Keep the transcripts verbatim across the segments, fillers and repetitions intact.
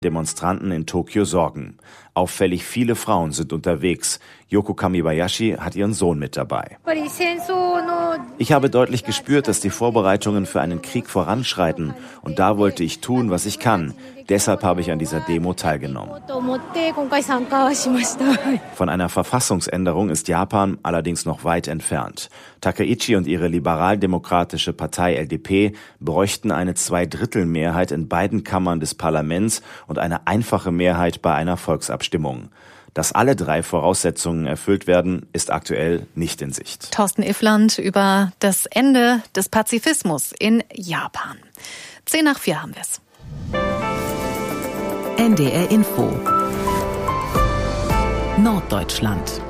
Demonstranten in Tokio Sorgen. Auffällig viele Frauen sind unterwegs. Yoko Kamibayashi hat ihren Sohn mit dabei. Ich habe deutlich gespürt, dass die Vorbereitungen für einen Krieg voranschreiten. Und da wollte ich tun, was ich kann. Deshalb habe ich an dieser Demo teilgenommen. Von einer Verfassungsänderung ist Japan allerdings noch weit entfernt. Takaichi und ihre liberal-demokratische Partei L D P bräuchten eine Zweidrittelmehrheit in beiden Kammern des Parlaments und eine einfache Mehrheit bei einer Volksabstimmung. Dass alle drei Voraussetzungen erfüllt werden, ist aktuell nicht in Sicht. Thorsten Iffland über das Ende des Pazifismus in Japan. Zehn nach vier haben wir es. N D R Info Norddeutschland.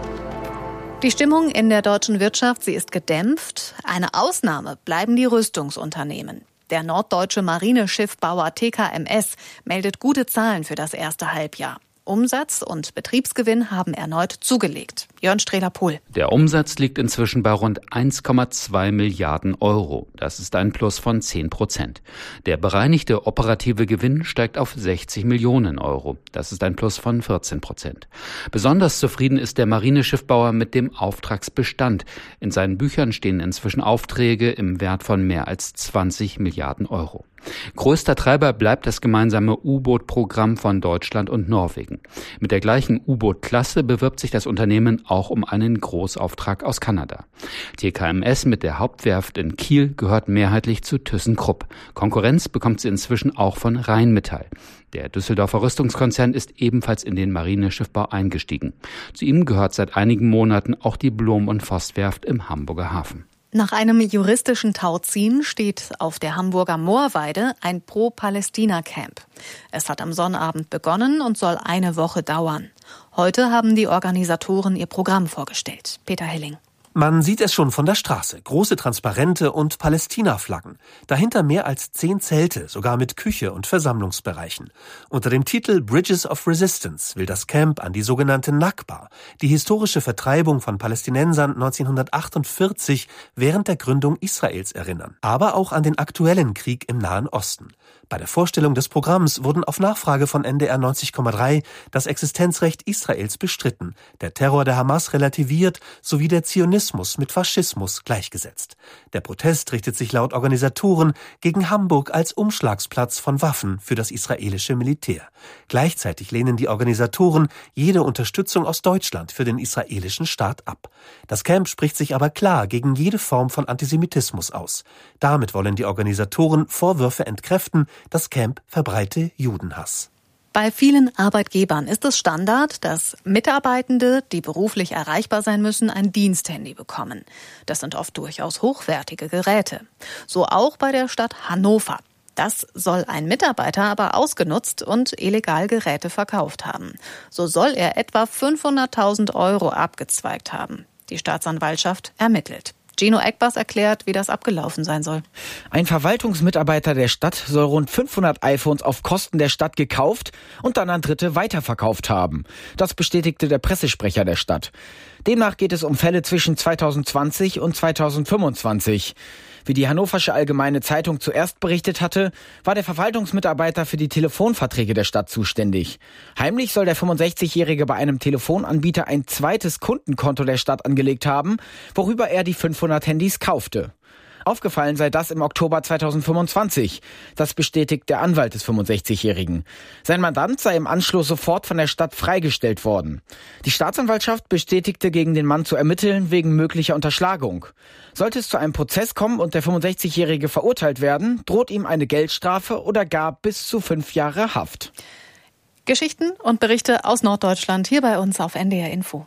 Die Stimmung in der deutschen Wirtschaft, sie ist gedämpft. Eine Ausnahme bleiben die Rüstungsunternehmen. Der norddeutsche Marineschiffbauer T K M S meldet gute Zahlen für das erste Halbjahr. Umsatz und Betriebsgewinn haben erneut zugelegt. Jörn Strehler-Pohl. Der Umsatz liegt inzwischen bei rund eins Komma zwei Milliarden Euro. Das ist ein Plus von zehn Prozent. Der bereinigte operative Gewinn steigt auf sechzig Millionen Euro. Das ist ein Plus von vierzehn Prozent. Besonders zufrieden ist der Marineschiffbauer mit dem Auftragsbestand. In seinen Büchern stehen inzwischen Aufträge im Wert von mehr als zwanzig Milliarden Euro. Größter Treiber bleibt das gemeinsame U-Boot-Programm von Deutschland und Norwegen. Mit der gleichen U-Boot-Klasse bewirbt sich das Unternehmen auch um einen Großauftrag aus Kanada. T K M S mit der Hauptwerft in Kiel gehört mehrheitlich zu ThyssenKrupp. Konkurrenz bekommt sie inzwischen auch von Rheinmetall. Der Düsseldorfer Rüstungskonzern ist ebenfalls in den Marineschiffbau eingestiegen. Zu ihm gehört seit einigen Monaten auch die Blom- und Voss-Werft im Hamburger Hafen. Nach einem juristischen Tauziehen steht auf der Hamburger Moorweide ein Pro-Palästina-Camp. Es hat am Sonnabend begonnen und soll eine Woche dauern. Heute haben die Organisatoren ihr Programm vorgestellt. Peter Helling. Man sieht es schon von der Straße. Große Transparente und Palästina-Flaggen. Dahinter mehr als zehn Zelte, sogar mit Küche und Versammlungsbereichen. Unter dem Titel Bridges of Resistance will das Camp an die sogenannte Nakba, die historische Vertreibung von Palästinensern neunzehnhundertachtundvierzig während der Gründung Israels erinnern. Aber auch an den aktuellen Krieg im Nahen Osten. Bei der Vorstellung des Programms wurden auf Nachfrage von N D R neunzig Komma drei das Existenzrecht Israels bestritten, der Terror der Hamas relativiert sowie der Zionismus mit Faschismus gleichgesetzt. Der Protest richtet sich laut Organisatoren gegen Hamburg als Umschlagsplatz von Waffen für das israelische Militär. Gleichzeitig lehnen die Organisatoren jede Unterstützung aus Deutschland für den israelischen Staat ab. Das Camp spricht sich aber klar gegen jede Form von Antisemitismus aus. Damit wollen die Organisatoren Vorwürfe entkräften, das Camp verbreite Judenhass. Bei vielen Arbeitgebern ist es Standard, dass Mitarbeitende, die beruflich erreichbar sein müssen, ein Diensthandy bekommen. Das sind oft durchaus hochwertige Geräte. So auch bei der Stadt Hannover. Das soll ein Mitarbeiter aber ausgenutzt und illegal Geräte verkauft haben. So soll er etwa fünfhunderttausend Euro abgezweigt haben. Die Staatsanwaltschaft ermittelt. Gino Eckbars erklärt, wie das abgelaufen sein soll. Ein Verwaltungsmitarbeiter der Stadt soll rund fünfhundert iPhones auf Kosten der Stadt gekauft und dann an Dritte weiterverkauft haben. Das bestätigte der Pressesprecher der Stadt. Demnach geht es um Fälle zwischen zweitausendzwanzig und zweitausendfünfundzwanzig. Wie die Hannoversche Allgemeine Zeitung zuerst berichtet hatte, war der Verwaltungsmitarbeiter für die Telefonverträge der Stadt zuständig. Heimlich soll der fünfundsechzigjährige bei einem Telefonanbieter ein zweites Kundenkonto der Stadt angelegt haben, worüber er die fünfhundert Handys kaufte. Aufgefallen sei das im Oktober zweitausendfünfundzwanzig. Das bestätigt der Anwalt des fünfundsechzigjährigen. Sein Mandant sei im Anschluss sofort von der Stadt freigestellt worden. Die Staatsanwaltschaft bestätigte, gegen den Mann zu ermitteln wegen möglicher Unterschlagung. Sollte es zu einem Prozess kommen und der fünfundsechzigjährige verurteilt werden, droht ihm eine Geldstrafe oder gar bis zu fünf Jahre Haft. Geschichten und Berichte aus Norddeutschland hier bei uns auf N D R Info.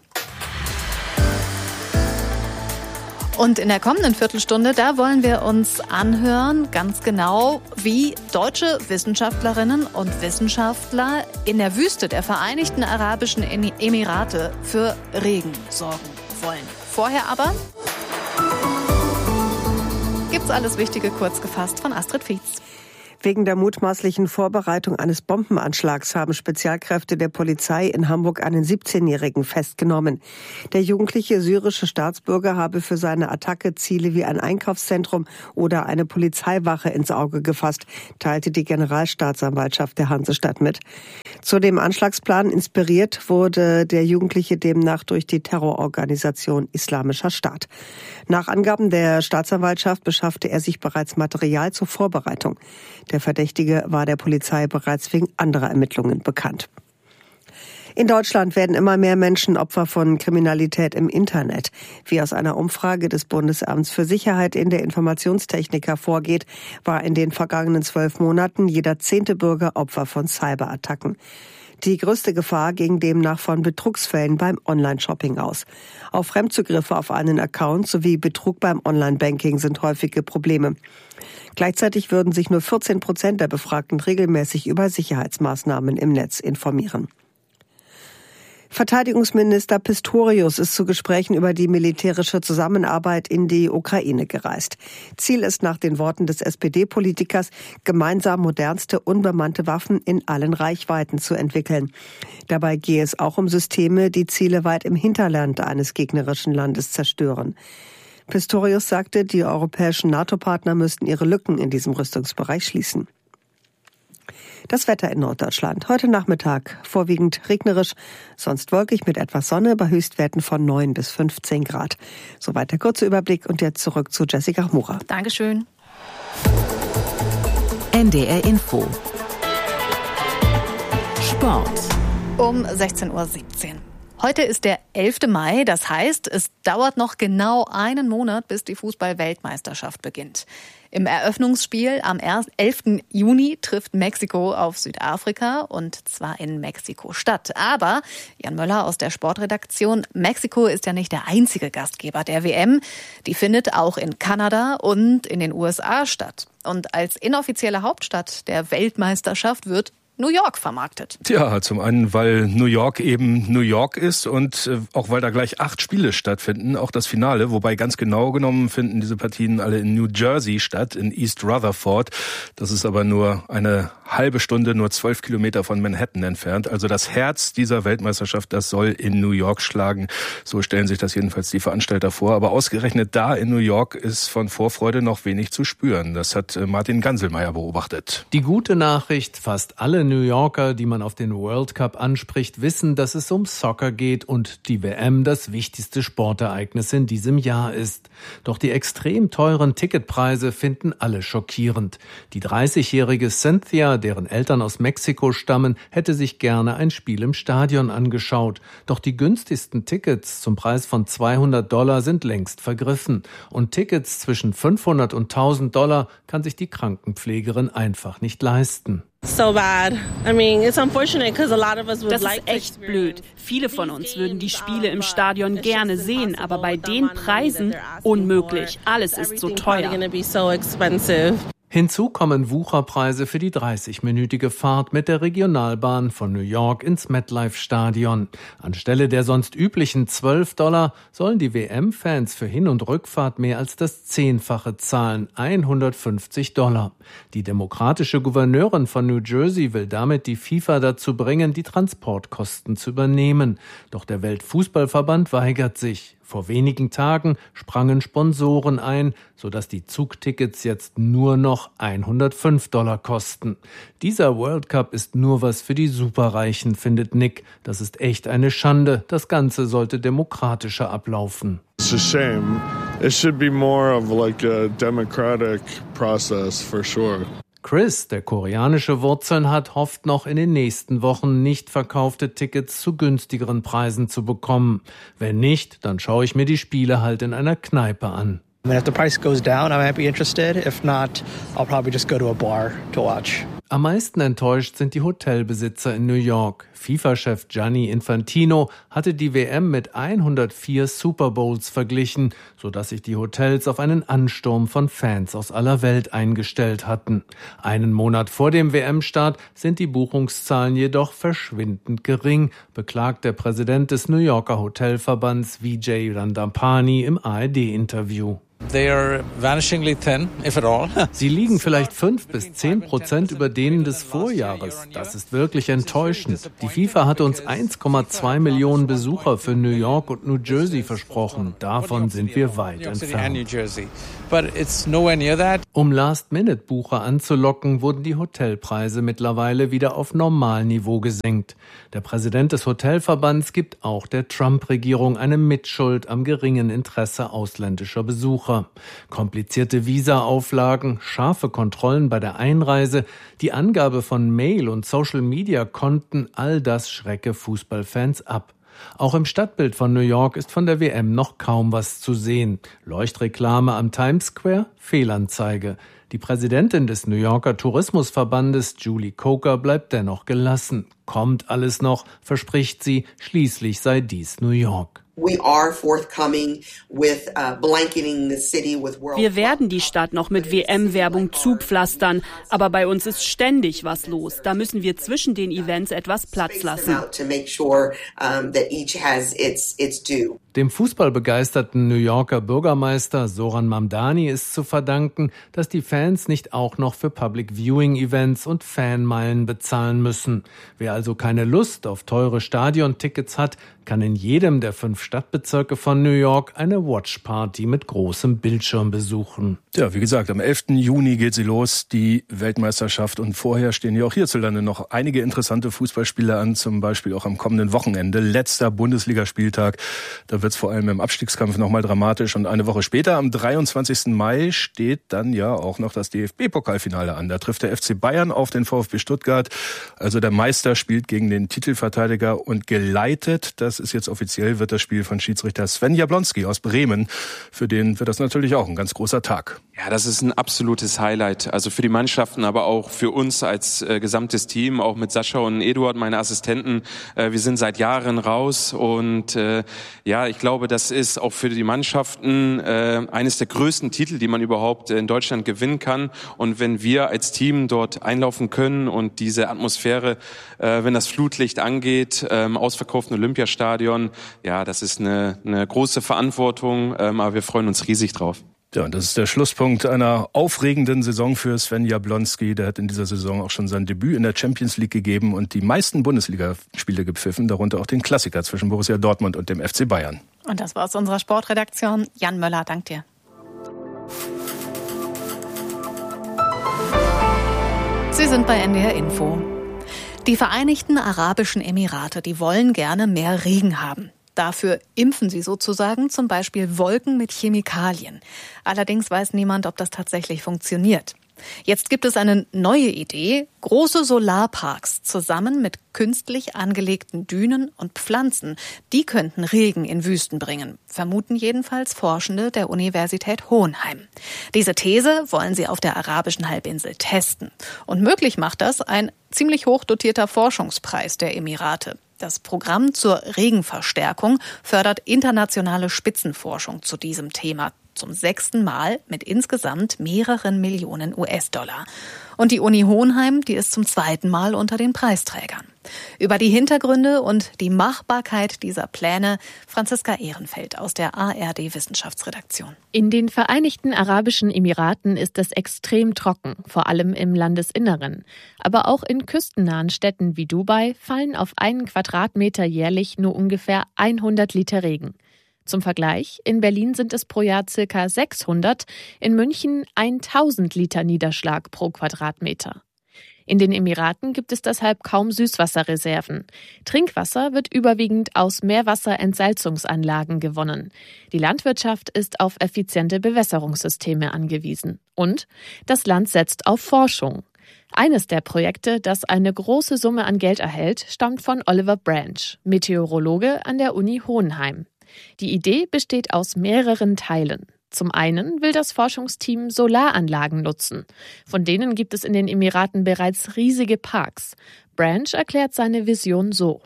Und in der kommenden Viertelstunde, da wollen wir uns anhören, ganz genau, wie deutsche Wissenschaftlerinnen und Wissenschaftler in der Wüste der Vereinigten Arabischen Emirate für Regen sorgen wollen. Vorher aber gibt's alles Wichtige kurz gefasst von Astrid Fietz. Wegen der mutmaßlichen Vorbereitung eines Bombenanschlags haben Spezialkräfte der Polizei in Hamburg einen siebzehnjährigen festgenommen. Der jugendliche syrische Staatsbürger habe für seine Attacke Ziele wie ein Einkaufszentrum oder eine Polizeiwache ins Auge gefasst, teilte die Generalstaatsanwaltschaft der Hansestadt mit. Zu dem Anschlagsplan inspiriert wurde der Jugendliche demnach durch die Terrororganisation Islamischer Staat. Nach Angaben der Staatsanwaltschaft beschaffte er sich bereits Material zur Vorbereitung. Der Verdächtige war der Polizei bereits wegen anderer Ermittlungen bekannt. In Deutschland werden immer mehr Menschen Opfer von Kriminalität im Internet. Wie aus einer Umfrage des Bundesamts für Sicherheit in der Informationstechnik hervorgeht, war in den vergangenen zwölf Monaten jeder zehnte Bürger Opfer von Cyberattacken. Die größte Gefahr ging demnach von Betrugsfällen beim Online-Shopping aus. Auch Fremdzugriffe auf einen Account sowie Betrug beim Online-Banking sind häufige Probleme. Gleichzeitig würden sich nur vierzehn Prozent der Befragten regelmäßig über Sicherheitsmaßnahmen im Netz informieren. Verteidigungsminister Pistorius ist zu Gesprächen über die militärische Zusammenarbeit in die Ukraine gereist. Ziel ist nach den Worten des S P D-Politikers, gemeinsam modernste unbemannte Waffen in allen Reichweiten zu entwickeln. Dabei gehe es auch um Systeme, die Ziele weit im Hinterland eines gegnerischen Landes zerstören. Pistorius sagte, die europäischen NATO-Partner müssten ihre Lücken in diesem Rüstungsbereich schließen. Das Wetter in Norddeutschland. Heute Nachmittag vorwiegend regnerisch, sonst wolkig mit etwas Sonne bei Höchstwerten von neun bis fünfzehn Grad. Soweit der kurze Überblick und jetzt zurück zu Jessica Mura. Dankeschön. N D R Info. Sport. Um sechzehn Uhr siebzehn. Heute ist der elfte Mai, das heißt, es dauert noch genau einen Monat, bis die Fußball-Weltmeisterschaft beginnt. Im Eröffnungsspiel am elften Juni trifft Mexiko auf Südafrika und zwar in Mexiko-Stadt. Aber Jan Möller aus der Sportredaktion, Mexiko ist ja nicht der einzige Gastgeber der W M. Die findet auch in Kanada und in den U S A statt. Und als inoffizielle Hauptstadt der Weltmeisterschaft wird New York vermarktet. Tja, zum einen, weil New York eben New York ist und äh, auch weil da gleich acht Spiele stattfinden, auch das Finale, wobei ganz genau genommen finden diese Partien alle in New Jersey statt, in East Rutherford. Das ist aber nur eine halbe Stunde, nur zwölf Kilometer von Manhattan entfernt. Also das Herz dieser Weltmeisterschaft, das soll in New York schlagen. So stellen sich das jedenfalls die Veranstalter vor. Aber ausgerechnet da in New York ist von Vorfreude noch wenig zu spüren. Das hat Martin Ganselmeier beobachtet. Die gute Nachricht, fast alle New Yorker, die man auf den World Cup anspricht, wissen, dass es um Soccer geht und die W M das wichtigste Sportereignis in diesem Jahr ist. Doch die extrem teuren Ticketpreise finden alle schockierend. Die dreißigjährige Cynthia, deren Eltern aus Mexiko stammen, hätte sich gerne ein Spiel im Stadion angeschaut. Doch die günstigsten Tickets zum Preis von zweihundert Dollar sind längst vergriffen. Und Tickets zwischen fünfhundert und tausend Dollar kann sich die Krankenpflegerin einfach nicht leisten. So bad. I mean, it's unfortunate because a lot of us would Das like ist echt blöd. Viele von uns würden die Spiele im Stadion gerne sehen, aber bei den Preisen unmöglich. Alles ist so teuer. Hinzu kommen Wucherpreise für die dreißigminütige Fahrt mit der Regionalbahn von New York ins MetLife-Stadion. Anstelle der sonst üblichen zwölf Dollar sollen die W M-Fans für Hin- und Rückfahrt mehr als das Zehnfache zahlen, hundertfünfzig Dollar. Die demokratische Gouverneurin von New Jersey will damit die FIFA dazu bringen, die Transportkosten zu übernehmen. Doch der Weltfußballverband weigert sich. Vor wenigen Tagen sprangen Sponsoren ein, sodass die Zugtickets jetzt nur noch hundertfünf Dollar kosten. Dieser World Cup ist nur was für die Superreichen, findet Nick. Das ist echt eine Schande. Das Ganze sollte demokratischer ablaufen. It's a shame. It should be more of like a democratic process for sure. Chris, der koreanische Wurzeln hat, hofft noch in den nächsten Wochen nicht verkaufte Tickets zu günstigeren Preisen zu bekommen. Wenn nicht, dann schaue ich mir die Spiele halt in einer Kneipe an. I mean, if the price goes down, I might be interested. If not, I'll probably just go to a bar to watch. Am meisten enttäuscht sind die Hotelbesitzer in New York. FIFA-Chef Gianni Infantino hatte die W M mit hundertvier Super Bowls verglichen, sodass sich die Hotels auf einen Ansturm von Fans aus aller Welt eingestellt hatten. Einen Monat vor dem W M-Start sind die Buchungszahlen jedoch verschwindend gering, beklagt der Präsident des New Yorker Hotelverbands Vijay Randapani im A R D-Interview. They are vanishingly thin, if at all. Sie liegen vielleicht fünf bis zehn Prozent über denen des Vorjahres. Das ist wirklich enttäuschend. Die FIFA hatte uns eins Komma zwei Millionen Besucher für New York und New Jersey versprochen. Davon sind wir weit entfernt. Um Last-Minute-Bucher anzulocken, wurden die Hotelpreise mittlerweile wieder auf Normalniveau gesenkt. Der Präsident des Hotelverbands gibt auch der Trump-Regierung eine Mitschuld am geringen Interesse ausländischer Besucher. Komplizierte Visa-Auflagen, scharfe Kontrollen bei der Einreise, die Angabe von Mail- und Social-Media-Konten, all das schrecke Fußballfans ab. Auch im Stadtbild von New York ist von der W M noch kaum was zu sehen. Leuchtreklame am Times Square, Fehlanzeige. Die Präsidentin des New Yorker Tourismusverbandes, Julie Coker, bleibt dennoch gelassen. Kommt alles noch, verspricht sie, schließlich sei dies New York. We are forthcoming with uh, blanketing the city with world. Wir werden die Stadt noch mit W M-Werbung zupflastern, aber bei uns ist ständig was los. Da müssen wir zwischen den Events etwas Platz lassen. Dem fußballbegeisterten New Yorker Bürgermeister Zoran Mamdani ist zu verdanken, dass die Fans nicht auch noch für Public-Viewing-Events und Fanmeilen bezahlen müssen. Wer also keine Lust auf teure Stadiontickets hat, kann in jedem der fünf Stadtbezirke von New York eine Watchparty mit großem Bildschirm besuchen. Ja, wie gesagt, am elften Juni geht sie los, die Weltmeisterschaft. Und vorher stehen ja auch hierzulande noch einige interessante Fußballspiele an, zum Beispiel auch am kommenden Wochenende. Letzter Bundesligaspieltag. Da wird es vor allem im Abstiegskampf nochmal dramatisch. Und eine Woche später, am dreiundzwanzigsten Mai, steht dann ja auch noch das D F B-Pokalfinale an. Da trifft der F C Bayern auf den VfB Stuttgart. Also der Meister spielt gegen den Titelverteidiger und geleitet, das ist jetzt offiziell, wird das Spiel von Schiedsrichter Sven Jablonski aus Bremen. Für den wird das natürlich auch ein ganz großer Tag. Ja, das ist ein absolutes Highlight. Also für die Mannschaften, aber auch für uns als äh, gesamtes Team, auch mit Sascha und Eduard, meine Assistenten. Äh, wir sind seit Jahren raus und äh, ja, ich glaube, das ist auch für die Mannschaften äh, eines der größten Titel, die man überhaupt in Deutschland gewinnen kann. Und wenn wir als Team dort einlaufen können und diese Atmosphäre, äh, wenn das Flutlicht angeht, äh, im ausverkauften Olympiastadion, ja, das ist eine, eine große Verantwortung, äh, aber wir freuen uns riesig drauf. Ja, und das ist der Schlusspunkt einer aufregenden Saison für Sven Jablonski. Der hat in dieser Saison auch schon sein Debüt in der Champions League gegeben und die meisten Bundesligaspiele gepfiffen, darunter auch den Klassiker zwischen Borussia Dortmund und dem F C Bayern. Und das war aus unserer Sportredaktion. Jan Möller, dank dir. Sie sind bei N D R Info. Die Vereinigten Arabischen Emirate, die wollen gerne mehr Regen haben. Dafür impfen sie sozusagen zum Beispiel Wolken mit Chemikalien. Allerdings weiß niemand, ob das tatsächlich funktioniert. Jetzt gibt es eine neue Idee, große Solarparks zusammen mit künstlich angelegten Dünen und Pflanzen. Die könnten Regen in Wüsten bringen, vermuten jedenfalls Forschende der Universität Hohenheim. Diese These wollen sie auf der arabischen Halbinsel testen. Und möglich macht das ein ziemlich hoch dotierter Forschungspreis der Emirate. Das Programm zur Regenverstärkung fördert internationale Spitzenforschung zu diesem Thema. Zum sechsten Mal mit insgesamt mehreren Millionen U S-Dollar. Und die Uni Hohenheim, die ist zum zweiten Mal unter den Preisträgern. Über die Hintergründe und die Machbarkeit dieser Pläne Franziska Ehrenfeld aus der A R D-Wissenschaftsredaktion. In den Vereinigten Arabischen Emiraten ist es extrem trocken, vor allem im Landesinneren. Aber auch in küstennahen Städten wie Dubai fallen auf einen Quadratmeter jährlich nur ungefähr hundert Liter Regen. Zum Vergleich, in Berlin sind es pro Jahr circa sechshundert, in München tausend Liter Niederschlag pro Quadratmeter. In den Emiraten gibt es deshalb kaum Süßwasserreserven. Trinkwasser wird überwiegend aus Meerwasserentsalzungsanlagen gewonnen. Die Landwirtschaft ist auf effiziente Bewässerungssysteme angewiesen. Und das Land setzt auf Forschung. Eines der Projekte, das eine große Summe an Geld erhält, stammt von Oliver Branch, Meteorologe an der Uni Hohenheim. Die Idee besteht aus mehreren Teilen. Zum einen will das Forschungsteam Solaranlagen nutzen. Von denen gibt es in den Emiraten bereits riesige Parks. Branch erklärt seine Vision so.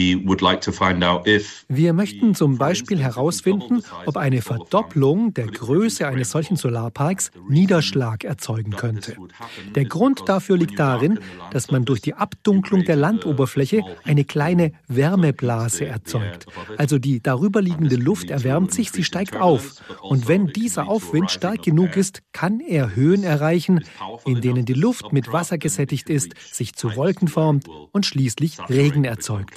Wir möchten zum Beispiel herausfinden, ob eine Verdopplung der Größe eines solchen Solarparks Niederschlag erzeugen könnte. Der Grund dafür liegt darin, dass man durch die Abdunklung der Landoberfläche eine kleine Wärmeblase erzeugt. Also die darüberliegende Luft erwärmt sich, sie steigt auf. Und wenn dieser Aufwind stark genug ist, kann er Höhen erreichen, in denen die Luft mit Wasser gesättigt ist, sich zu Wolken formt und schließlich Regen erzeugt.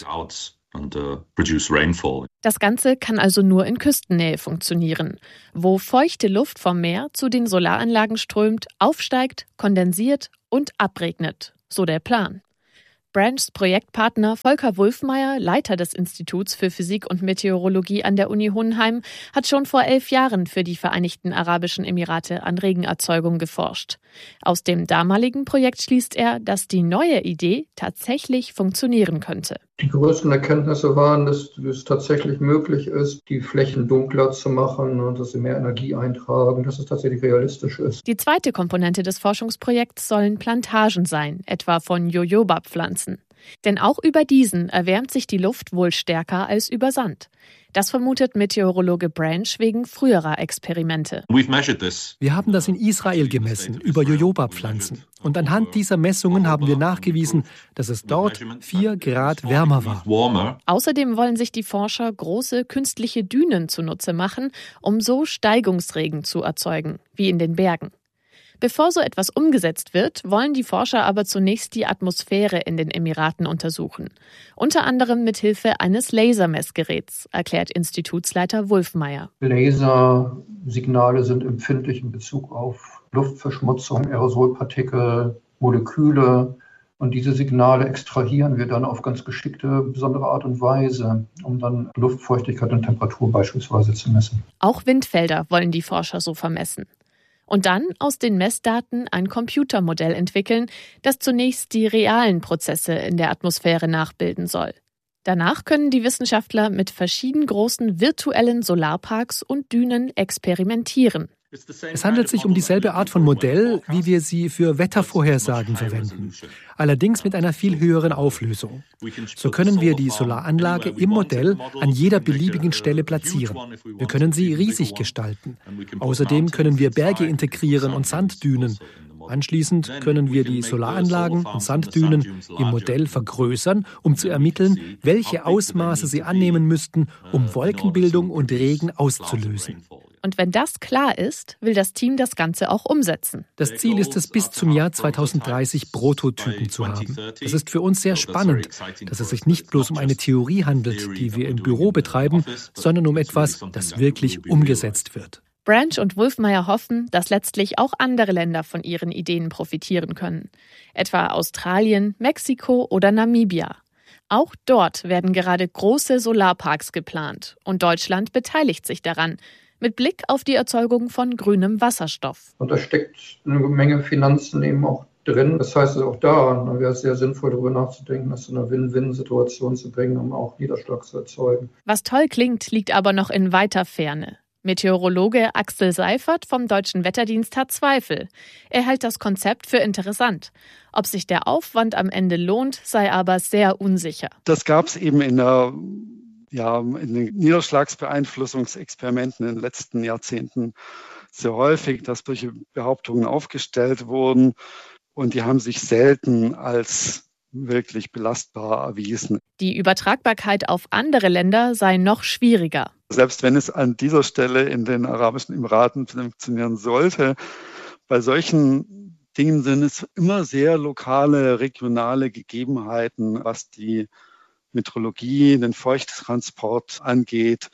Das Ganze kann also nur in Küstennähe funktionieren, wo feuchte Luft vom Meer zu den Solaranlagen strömt, aufsteigt, kondensiert und abregnet. So der Plan. Branchs Projektpartner Volker Wulfmeyer, Leiter des Instituts für Physik und Meteorologie an der Uni Hohenheim, hat schon vor elf Jahren für die Vereinigten Arabischen Emirate an Regenerzeugung geforscht. Aus dem damaligen Projekt schließt er, dass die neue Idee tatsächlich funktionieren könnte. Die größten Erkenntnisse waren, dass es tatsächlich möglich ist, die Flächen dunkler zu machen und dass sie mehr Energie eintragen, dass es tatsächlich realistisch ist. Die zweite Komponente des Forschungsprojekts sollen Plantagen sein, etwa von Jojoba-Pflanzen. Denn auch über diesen erwärmt sich die Luft wohl stärker als über Sand. Das vermutet Meteorologe Branch wegen früherer Experimente. Wir haben das in Israel gemessen, über Jojoba-Pflanzen. Und anhand dieser Messungen haben wir nachgewiesen, dass es dort vier Grad wärmer war. Außerdem wollen sich die Forscher große künstliche Dünen zunutze machen, um so Steigungsregen zu erzeugen, wie in den Bergen. Bevor so etwas umgesetzt wird, wollen die Forscher aber zunächst die Atmosphäre in den Emiraten untersuchen. Unter anderem mit Hilfe eines Lasermessgeräts, erklärt Institutsleiter Wulfmeyer. Lasersignale sind empfindlich in Bezug auf Luftverschmutzung, Aerosolpartikel, Moleküle. Und diese Signale extrahieren wir dann auf ganz geschickte, besondere Art und Weise, um dann Luftfeuchtigkeit und Temperatur beispielsweise zu messen. Auch Windfelder wollen die Forscher so vermessen. Und dann aus den Messdaten ein Computermodell entwickeln, das zunächst die realen Prozesse in der Atmosphäre nachbilden soll. Danach können die Wissenschaftler mit verschieden großen virtuellen Solarparks und Dünen experimentieren. Es handelt sich um dieselbe Art von Modell, wie wir sie für Wettervorhersagen verwenden, allerdings mit einer viel höheren Auflösung. So können wir die Solaranlage im Modell an jeder beliebigen Stelle platzieren. Wir können sie riesig gestalten. Außerdem können wir Berge integrieren und Sanddünen. Anschließend können wir die Solaranlagen und Sanddünen im Modell vergrößern, um zu ermitteln, welche Ausmaße sie annehmen müssten, um Wolkenbildung und Regen auszulösen. Und wenn das klar ist, will das Team das Ganze auch umsetzen. Das Ziel ist es, bis zum Jahr zweitausenddreißig Prototypen zu haben. Das ist für uns sehr spannend, dass es sich nicht bloß um eine Theorie handelt, die wir im Büro betreiben, sondern um etwas, das wirklich umgesetzt wird. Branch und Wulfmeyer hoffen, dass letztlich auch andere Länder von ihren Ideen profitieren können. Etwa Australien, Mexiko oder Namibia. Auch dort werden gerade große Solarparks geplant und Deutschland beteiligt sich daran, mit Blick auf die Erzeugung von grünem Wasserstoff. Und da steckt eine Menge Finanzen eben auch drin. Das heißt, auch da wäre es sehr sinnvoll, darüber nachzudenken, das zu einer Win-Win-Situation zu bringen, um auch Niederschlag zu erzeugen. Was toll klingt, liegt aber noch in weiter Ferne. Meteorologe Axel Seifert vom Deutschen Wetterdienst hat Zweifel. Er hält das Konzept für interessant. Ob sich der Aufwand am Ende lohnt, sei aber sehr unsicher. Das gab es eben in der Ja, in den Niederschlagsbeeinflussungsexperimenten in den letzten Jahrzehnten sehr häufig, dass solche Behauptungen aufgestellt wurden und die haben sich selten als wirklich belastbar erwiesen. Die Übertragbarkeit auf andere Länder sei noch schwieriger. Selbst wenn es an dieser Stelle in den Arabischen Emiraten funktionieren sollte, bei solchen Dingen sind es immer sehr lokale, regionale Gegebenheiten, was die Meteorologie, den Feuchttransport angeht.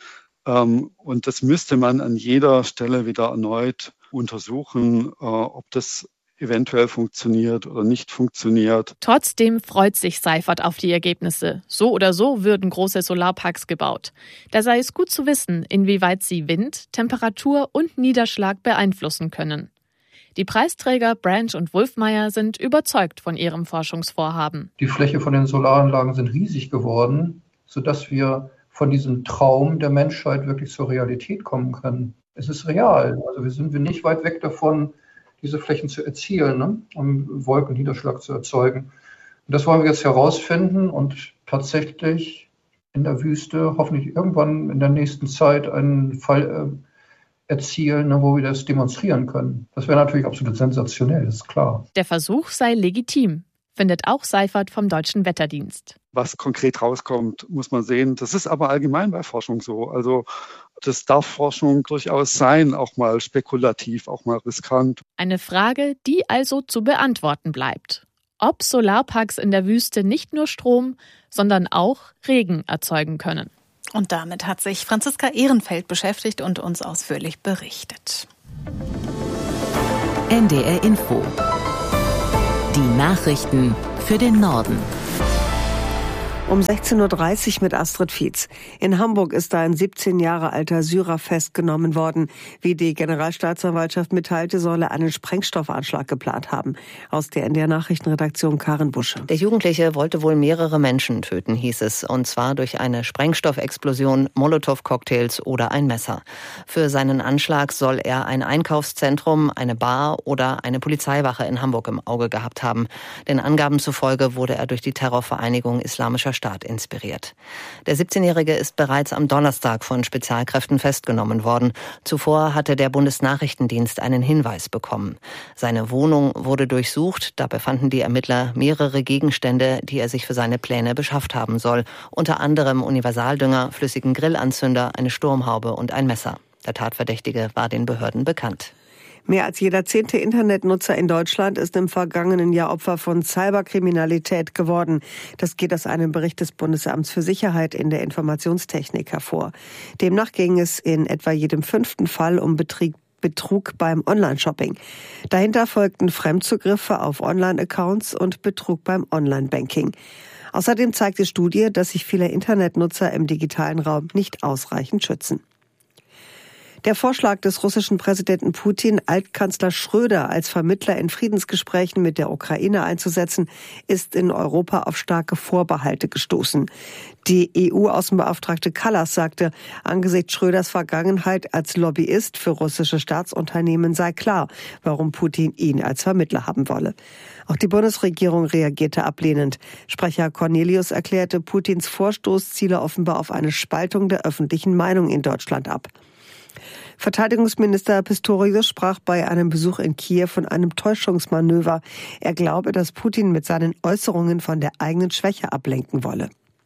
Und das müsste man an jeder Stelle wieder erneut untersuchen, ob das eventuell funktioniert oder nicht funktioniert. Trotzdem freut sich Seifert auf die Ergebnisse. So oder so würden große Solarparks gebaut. Da sei es gut zu wissen, inwieweit sie Wind, Temperatur und Niederschlag beeinflussen können. Die Preisträger Branch und Wulfmeyer sind überzeugt von ihrem Forschungsvorhaben. Die Fläche von den Solaranlagen sind riesig geworden, sodass wir von diesem Traum der Menschheit wirklich zur Realität kommen können. Es ist real. Also wir sind wir nicht weit weg davon, diese Flächen zu erzielen, ne? Um Wolkenniederschlag zu erzeugen. Und das wollen wir jetzt herausfinden und tatsächlich in der Wüste hoffentlich irgendwann in der nächsten Zeit einen Fall äh, erzielen, wo wir das demonstrieren können. Das wäre natürlich absolut sensationell, ist klar. Der Versuch sei legitim, findet auch Seifert vom Deutschen Wetterdienst. Was konkret rauskommt, muss man sehen. Das ist aber allgemein bei Forschung so. Also das darf Forschung durchaus sein, auch mal spekulativ, auch mal riskant. Eine Frage, die also zu beantworten bleibt. Ob Solarparks in der Wüste nicht nur Strom, sondern auch Regen erzeugen können. Und damit hat sich Franziska Ehrenfeld beschäftigt und uns ausführlich berichtet. N D R Info. Die Nachrichten für den Norden. Um sechzehn Uhr dreißig mit Astrid Fietz. In Hamburg ist ein siebzehn Jahre alter Syrer festgenommen worden. Wie die Generalstaatsanwaltschaft mitteilte, soll er einen Sprengstoffanschlag geplant haben. Aus der N D R-Nachrichtenredaktion Karin Busche. Der Jugendliche wollte wohl mehrere Menschen töten, hieß es. Und zwar durch eine Sprengstoffexplosion, Molotow-Cocktails oder ein Messer. Für seinen Anschlag soll er ein Einkaufszentrum, eine Bar oder eine Polizeiwache in Hamburg im Auge gehabt haben. Den Angaben zufolge wurde er durch die Terrorvereinigung Islamischer Staat inspiriert. Der siebzehnjährige ist bereits am Donnerstag von Spezialkräften festgenommen worden. Zuvor hatte der Bundesnachrichtendienst einen Hinweis bekommen. Seine Wohnung wurde durchsucht. Da befanden die Ermittler mehrere Gegenstände, die er sich für seine Pläne beschafft haben soll. Unter anderem Universaldünger, flüssigen Grillanzünder, eine Sturmhaube und ein Messer. Der Tatverdächtige war den Behörden bekannt. Mehr als jeder zehnte Internetnutzer in Deutschland ist im vergangenen Jahr Opfer von Cyberkriminalität geworden. Das geht aus einem Bericht des Bundesamts für Sicherheit in der Informationstechnik hervor. Demnach ging es in etwa jedem fünften Fall um Betrieb Betrug beim Online-Shopping. Dahinter folgten Fremdzugriffe auf Online-Accounts und Betrug beim Online-Banking. Außerdem zeigt die Studie, dass sich viele Internetnutzer im digitalen Raum nicht ausreichend schützen. Der Vorschlag des russischen Präsidenten Putin, Altkanzler Schröder als Vermittler in Friedensgesprächen mit der Ukraine einzusetzen, ist in Europa auf starke Vorbehalte gestoßen. Die E U-Außenbeauftragte Kallas sagte, angesichts Schröders Vergangenheit als Lobbyist für russische Staatsunternehmen sei klar, warum Putin ihn als Vermittler haben wolle. Auch die Bundesregierung reagierte ablehnend. Sprecher Cornelius erklärte Putins Vorstoß ziele offenbar auf eine Spaltung der öffentlichen Meinung in Deutschland ab. Verteidigungsminister Pistorius sprach bei einem Besuch in Kiew von einem Täuschungsmanöver. Er glaube, dass Putin mit seinen Äußerungen von der eigenen Schwäche ablenken wolle.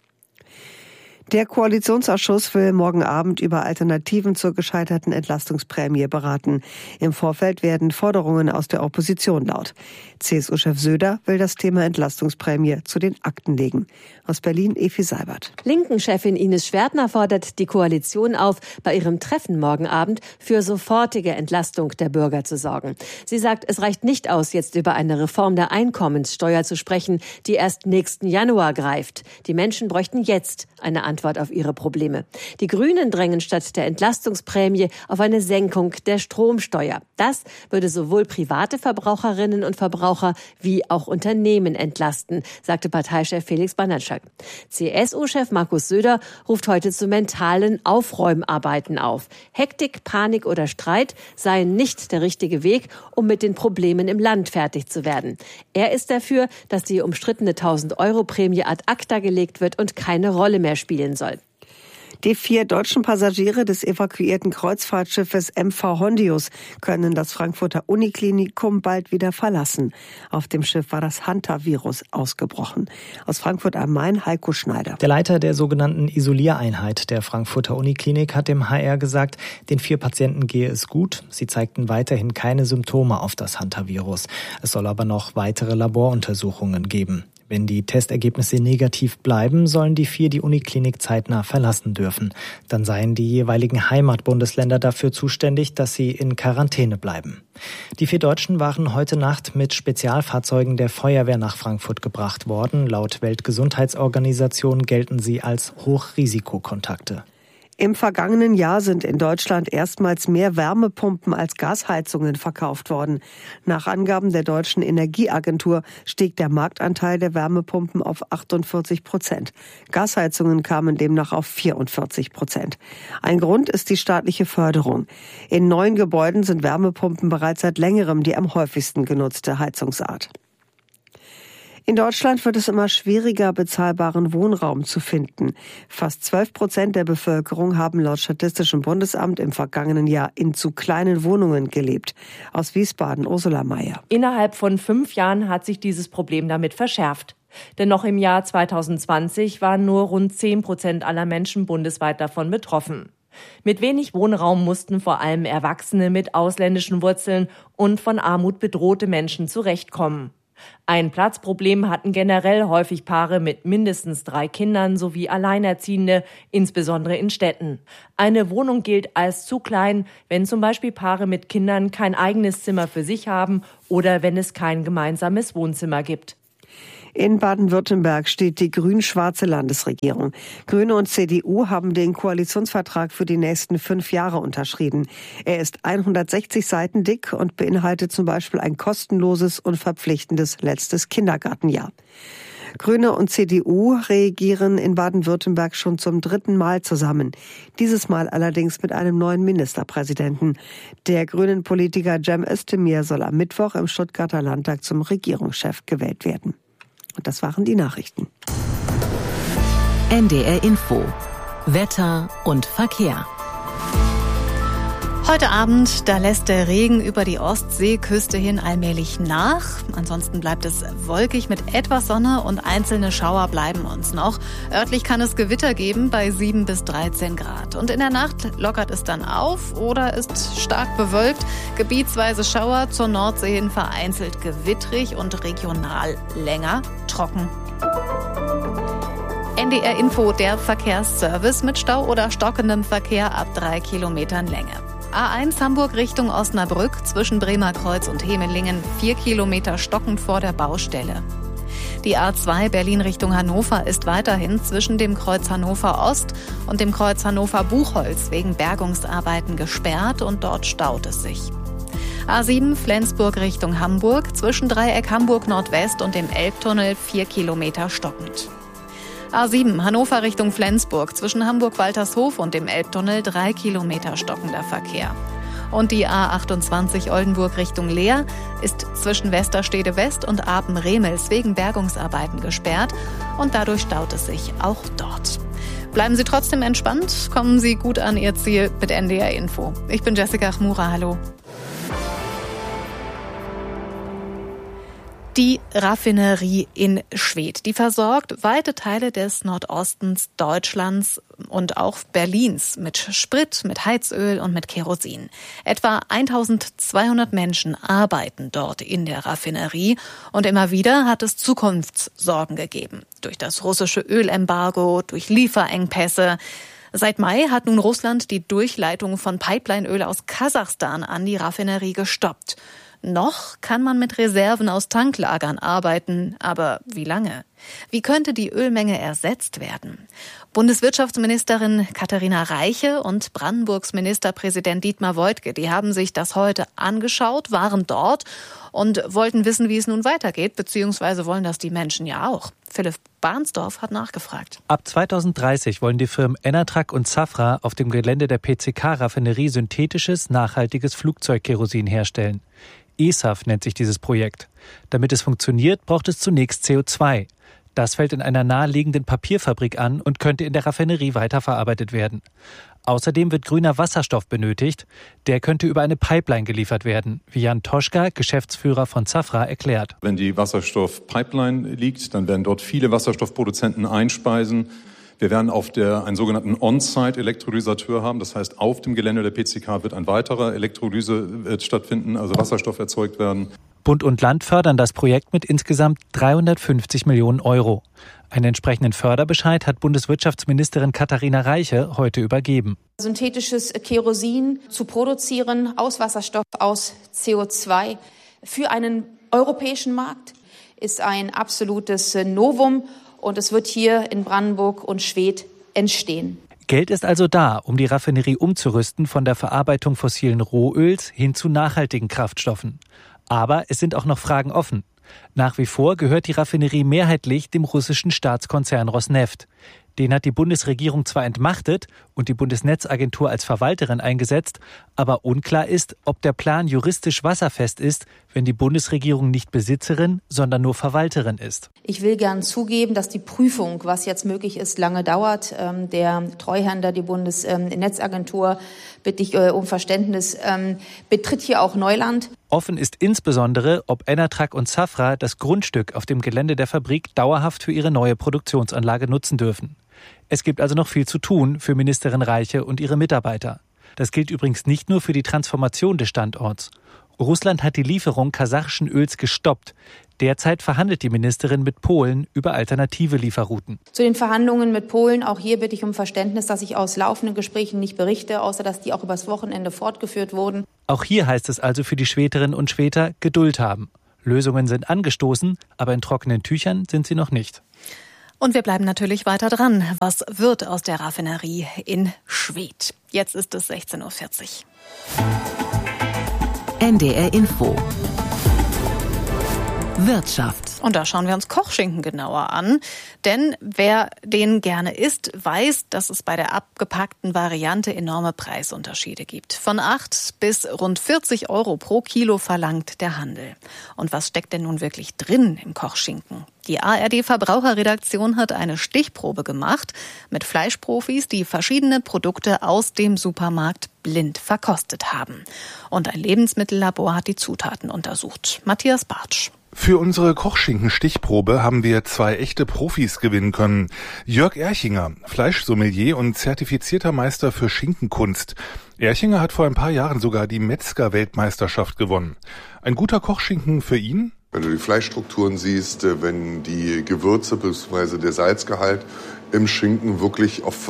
Der Koalitionsausschuss will morgen Abend über Alternativen zur gescheiterten Entlastungsprämie beraten. Im Vorfeld werden Forderungen aus der Opposition laut. C S U-Chef Söder will das Thema Entlastungsprämie zu den Akten legen. Aus Berlin Efi Seibert. Linken-Chefin Ines Schwertner fordert die Koalition auf, bei ihrem Treffen morgen Abend für sofortige Entlastung der Bürger zu sorgen. Sie sagt, es reicht nicht aus, jetzt über eine Reform der Einkommenssteuer zu sprechen, die erst nächsten Januar greift. Die Menschen bräuchten jetzt eine Antwort auf ihre Probleme. Die Grünen drängen statt der Entlastungsprämie auf eine Senkung der Stromsteuer. Das würde sowohl private Verbraucherinnen und Verbraucher wie auch Unternehmen entlasten, sagte Parteichef Felix Banatschak. C S U-Chef Markus Söder ruft heute zu mentalen Aufräumarbeiten auf. Hektik, Panik oder Streit seien nicht der richtige Weg, um mit den Problemen im Land fertig zu werden. Er ist dafür, dass die umstrittene tausend-Euro-Prämie ad acta gelegt wird und keine Rolle mehr spielen soll. Die vier deutschen Passagiere des evakuierten Kreuzfahrtschiffes M V Hondius können das Frankfurter Uniklinikum bald wieder verlassen. Auf dem Schiff war das Hantavirus ausgebrochen. Aus Frankfurt am Main Heiko Schneider. Der Leiter der sogenannten Isoliereinheit der Frankfurter Uniklinik hat dem H R gesagt, den vier Patienten gehe es gut. Sie zeigten weiterhin keine Symptome auf das Hantavirus. Es soll aber noch weitere Laboruntersuchungen geben. Wenn die Testergebnisse negativ bleiben, sollen die vier die Uniklinik zeitnah verlassen dürfen. Dann seien die jeweiligen Heimatbundesländer dafür zuständig, dass sie in Quarantäne bleiben. Die vier Deutschen waren heute Nacht mit Spezialfahrzeugen der Feuerwehr nach Frankfurt gebracht worden. Laut Weltgesundheitsorganisation gelten sie als Hochrisikokontakte. Im vergangenen Jahr sind in Deutschland erstmals mehr Wärmepumpen als Gasheizungen verkauft worden. Nach Angaben der Deutschen Energieagentur stieg der Marktanteil der Wärmepumpen auf achtundvierzig Prozent. Gasheizungen kamen demnach auf vierundvierzig Prozent. Ein Grund ist die staatliche Förderung. In neuen Gebäuden sind Wärmepumpen bereits seit längerem die am häufigsten genutzte Heizungsart. In Deutschland wird es immer schwieriger, bezahlbaren Wohnraum zu finden. Fast zwölf Prozent der Bevölkerung haben laut Statistischem Bundesamt im vergangenen Jahr in zu kleinen Wohnungen gelebt. Aus Wiesbaden, Ursula Mayer. Innerhalb von fünf Jahren hat sich dieses Problem damit verschärft. Denn noch im Jahr zweitausendzwanzig waren nur rund zehn Prozent aller Menschen bundesweit davon betroffen. Mit wenig Wohnraum mussten vor allem Erwachsene mit ausländischen Wurzeln und von Armut bedrohte Menschen zurechtkommen. Ein Platzproblem hatten generell häufig Paare mit mindestens drei Kindern sowie Alleinerziehende, insbesondere in Städten. Eine Wohnung gilt als zu klein, wenn zum Beispiel Paare mit Kindern kein eigenes Zimmer für sich haben oder wenn es kein gemeinsames Wohnzimmer gibt. In Baden-Württemberg steht die grün-schwarze Landesregierung. Grüne und C D U haben den Koalitionsvertrag für die nächsten fünf Jahre unterschrieben. Er ist hundertsechzig Seiten dick und beinhaltet zum Beispiel ein kostenloses und verpflichtendes letztes Kindergartenjahr. Grüne und C D U regieren in Baden-Württemberg schon zum dritten Mal zusammen. Dieses Mal allerdings mit einem neuen Ministerpräsidenten. Der grünen Politiker Cem Özdemir soll am Mittwoch im Stuttgarter Landtag zum Regierungschef gewählt werden. Und das waren die Nachrichten. N D R Info. Wetter und Verkehr. Heute Abend, da lässt der Regen über die Ostseeküste hin allmählich nach. Ansonsten bleibt es wolkig mit etwas Sonne und einzelne Schauer bleiben uns noch. Örtlich kann es Gewitter geben bei sieben bis dreizehn Grad. Und in der Nacht lockert es dann auf oder ist stark bewölkt. Gebietsweise Schauer, zur Nordsee hin vereinzelt gewittrig und regional länger trocken. N D R Info, der Verkehrsservice mit Stau oder stockendem Verkehr ab drei Kilometern Länge. A eins Hamburg Richtung Osnabrück zwischen Bremerkreuz und Hemelingen, vier Kilometer stockend vor der Baustelle. Die A zwei Berlin Richtung Hannover ist weiterhin zwischen dem Kreuz Hannover Ost und dem Kreuz Hannover Buchholz wegen Bergungsarbeiten gesperrt und dort staut es sich. A sieben Flensburg Richtung Hamburg zwischen Dreieck Hamburg Nordwest und dem Elbtunnel, vier Kilometer stockend. A sieben Hannover Richtung Flensburg zwischen Hamburg-Waltershof und dem Elbtunnel, drei Kilometer stockender Verkehr. Und die A achtundzwanzig Oldenburg Richtung Leer ist zwischen Westerstede West und Apen-Remels wegen Bergungsarbeiten gesperrt und dadurch staut es sich auch dort. Bleiben Sie trotzdem entspannt, kommen Sie gut an Ihr Ziel mit N D R Info. Ich bin Jessica Chmura, hallo. Die Raffinerie in Schwedt, die versorgt weite Teile des Nordostens Deutschlands und auch Berlins mit Sprit, mit Heizöl und mit Kerosin. Etwa eintausendzweihundert Menschen arbeiten dort in der Raffinerie und immer wieder hat es Zukunftssorgen gegeben. Durch das russische Ölembargo, durch Lieferengpässe. Seit Mai hat nun Russland die Durchleitung von Pipelineöl aus Kasachstan an die Raffinerie gestoppt. Noch kann man mit Reserven aus Tanklagern arbeiten, aber wie lange? Wie könnte die Ölmenge ersetzt werden? Bundeswirtschaftsministerin Katharina Reiche und Brandenburgs Ministerpräsident Dietmar Woidke, die haben sich das heute angeschaut, waren dort und wollten wissen, wie es nun weitergeht, beziehungsweise wollen das die Menschen ja auch. Philipp Barnsdorf hat nachgefragt. Ab zweitausenddreißig wollen die Firmen Enatrac und Safra auf dem Gelände der P C K-Raffinerie synthetisches, nachhaltiges Flugzeugkerosin herstellen. E S A F nennt sich dieses Projekt. Damit es funktioniert, braucht es zunächst C O zwei. Das fällt in einer naheliegenden Papierfabrik an und könnte in der Raffinerie weiterverarbeitet werden. Außerdem wird grüner Wasserstoff benötigt. Der könnte über eine Pipeline geliefert werden, wie Jan Toschka, Geschäftsführer von Safra, erklärt. Wenn die Wasserstoffpipeline liegt, dann werden dort viele Wasserstoffproduzenten einspeisen. Wir werden auf der einen sogenannten On-Site-Elektrolysateur haben. Das heißt, auf dem Gelände der P C K wird ein weiterer Elektrolyse wird stattfinden, also Wasserstoff erzeugt werden. Bund und Land fördern das Projekt mit insgesamt dreihundertfünfzig Millionen Euro. Einen entsprechenden Förderbescheid hat Bundeswirtschaftsministerin Katharina Reiche heute übergeben. Synthetisches Kerosin zu produzieren aus Wasserstoff, aus C O zwei für einen europäischen Markt ist ein absolutes Novum. Und es wird hier in Brandenburg und Schwedt entstehen. Geld ist also da, um die Raffinerie umzurüsten von der Verarbeitung fossilen Rohöls hin zu nachhaltigen Kraftstoffen. Aber es sind auch noch Fragen offen. Nach wie vor gehört die Raffinerie mehrheitlich dem russischen Staatskonzern Rosneft. Den hat die Bundesregierung zwar entmachtet und die Bundesnetzagentur als Verwalterin eingesetzt, aber unklar ist, ob der Plan juristisch wasserfest ist, wenn die Bundesregierung nicht Besitzerin, sondern nur Verwalterin ist. Ich will gern zugeben, dass die Prüfung, was jetzt möglich ist, lange dauert. Der Treuhänder, die Bundesnetzagentur, bitte ich um Verständnis, betritt hier auch Neuland. Offen ist insbesondere, ob Enatrag und Safra das Grundstück auf dem Gelände der Fabrik dauerhaft für ihre neue Produktionsanlage nutzen dürfen. Es gibt also noch viel zu tun für Ministerin Reiche und ihre Mitarbeiter. Das gilt übrigens nicht nur für die Transformation des Standorts. Russland hat die Lieferung kasachischen Öls gestoppt. Derzeit verhandelt die Ministerin mit Polen über alternative Lieferrouten. Zu den Verhandlungen mit Polen, auch hier bitte ich um Verständnis, dass ich aus laufenden Gesprächen nicht berichte, außer dass die auch übers Wochenende fortgeführt wurden. Auch hier heißt es also für die Schwederinnen und Schweder Geduld haben. Lösungen sind angestoßen, aber in trockenen Tüchern sind sie noch nicht. Und wir bleiben natürlich weiter dran. Was wird aus der Raffinerie in Schwedt? Jetzt ist es sechzehn Uhr vierzig. N D R Info. Wirtschaft. Und da schauen wir uns Kochschinken genauer an. Denn wer den gerne isst, weiß, dass es bei der abgepackten Variante enorme Preisunterschiede gibt. Von acht bis rund vierzig Euro pro Kilo verlangt der Handel. Und was steckt denn nun wirklich drin im Kochschinken? Die A R D-Verbraucherredaktion hat eine Stichprobe gemacht mit Fleischprofis, die verschiedene Produkte aus dem Supermarkt blind verkostet haben. Und ein Lebensmittellabor hat die Zutaten untersucht. Matthias Bartsch. Für unsere Kochschinken-Stichprobe haben wir zwei echte Profis gewinnen können. Jörg Erchinger, Fleischsommelier und zertifizierter Meister für Schinkenkunst. Erchinger hat vor ein paar Jahren sogar die Metzger-Weltmeisterschaft gewonnen. Ein guter Kochschinken für ihn? Wenn du die Fleischstrukturen siehst, wenn die Gewürze bzw. der Salzgehalt im Schinken wirklich auf,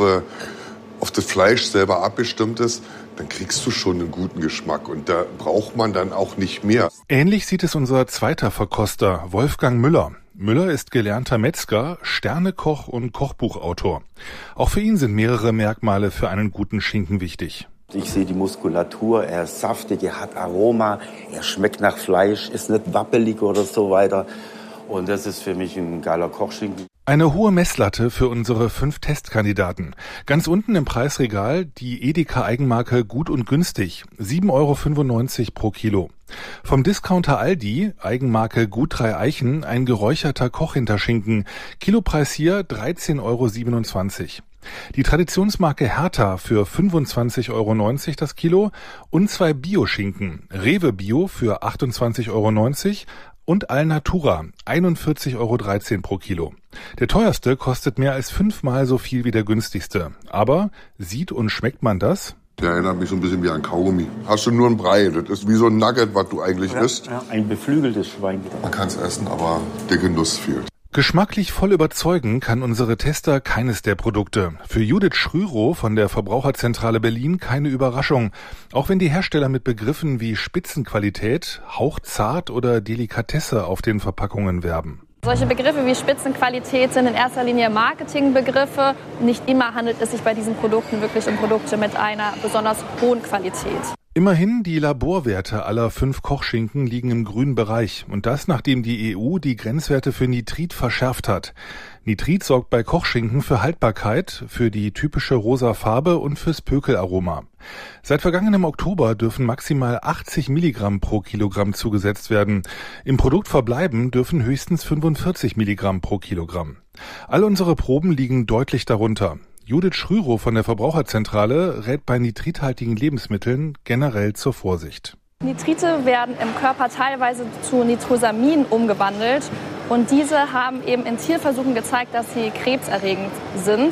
auf das Fleisch selber abgestimmt ist, dann kriegst du schon einen guten Geschmack und da braucht man dann auch nicht mehr. Ähnlich sieht es unser zweiter Verkoster, Wolfgang Müller. Müller ist gelernter Metzger, Sternekoch und Kochbuchautor. Auch für ihn sind mehrere Merkmale für einen guten Schinken wichtig. Ich sehe die Muskulatur, er ist saftig, er hat Aroma, er schmeckt nach Fleisch, ist nicht wappelig oder so weiter. Und das ist für mich ein geiler Kochschinken. Eine hohe Messlatte für unsere fünf Testkandidaten. Ganz unten im Preisregal die Edeka-Eigenmarke Gut und Günstig, sieben Euro fünfundneunzig pro Kilo. Vom Discounter Aldi, Eigenmarke Gut drei Eichen, ein geräucherter Kochhinterschinken, Kilopreis hier dreizehn Euro siebenundzwanzig. Die Traditionsmarke Hertha für fünfundzwanzig Euro neunzig das Kilo und zwei Bio-Schinken, Rewe Bio für achtundzwanzig Euro neunzig und Alnatura, einundvierzig Euro dreizehn pro Kilo. Der teuerste kostet mehr als fünfmal so viel wie der günstigste. Aber sieht und schmeckt man das? Der erinnert mich so ein bisschen wie an Kaugummi. Hast du nur ein Brei, das ist wie so ein Nugget, was du eigentlich ja, isst. Ja, ein beflügeltes Schwein. Man kann es essen, aber der Genuss fehlt. Geschmacklich voll überzeugen kann unsere Tester keines der Produkte. Für Judith Schrürow von der Verbraucherzentrale Berlin keine Überraschung. Auch wenn die Hersteller mit Begriffen wie Spitzenqualität, hauchzart oder Delikatesse auf den Verpackungen werben. Solche Begriffe wie Spitzenqualität sind in erster Linie Marketingbegriffe. Nicht immer handelt es sich bei diesen Produkten wirklich um Produkte mit einer besonders hohen Qualität. Immerhin, die Laborwerte aller fünf Kochschinken liegen im grünen Bereich. Und das, nachdem die E U die Grenzwerte für Nitrit verschärft hat. Nitrit sorgt bei Kochschinken für Haltbarkeit, für die typische rosa Farbe und fürs Pökelaroma. Seit vergangenem Oktober dürfen maximal achtzig Milligramm pro Kilogramm zugesetzt werden. Im Produkt verbleiben dürfen höchstens fünfundvierzig Milligramm pro Kilogramm. All unsere Proben liegen deutlich darunter. Judith Schrürow von der Verbraucherzentrale rät bei nitrithaltigen Lebensmitteln generell zur Vorsicht. Nitrite werden im Körper teilweise zu Nitrosamin umgewandelt und diese haben eben in Tierversuchen gezeigt, dass sie krebserregend sind.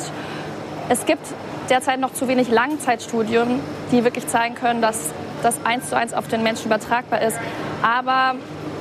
Es gibt derzeit noch zu wenig Langzeitstudien, die wirklich zeigen können, dass das eins zu eins auf den Menschen übertragbar ist. Aber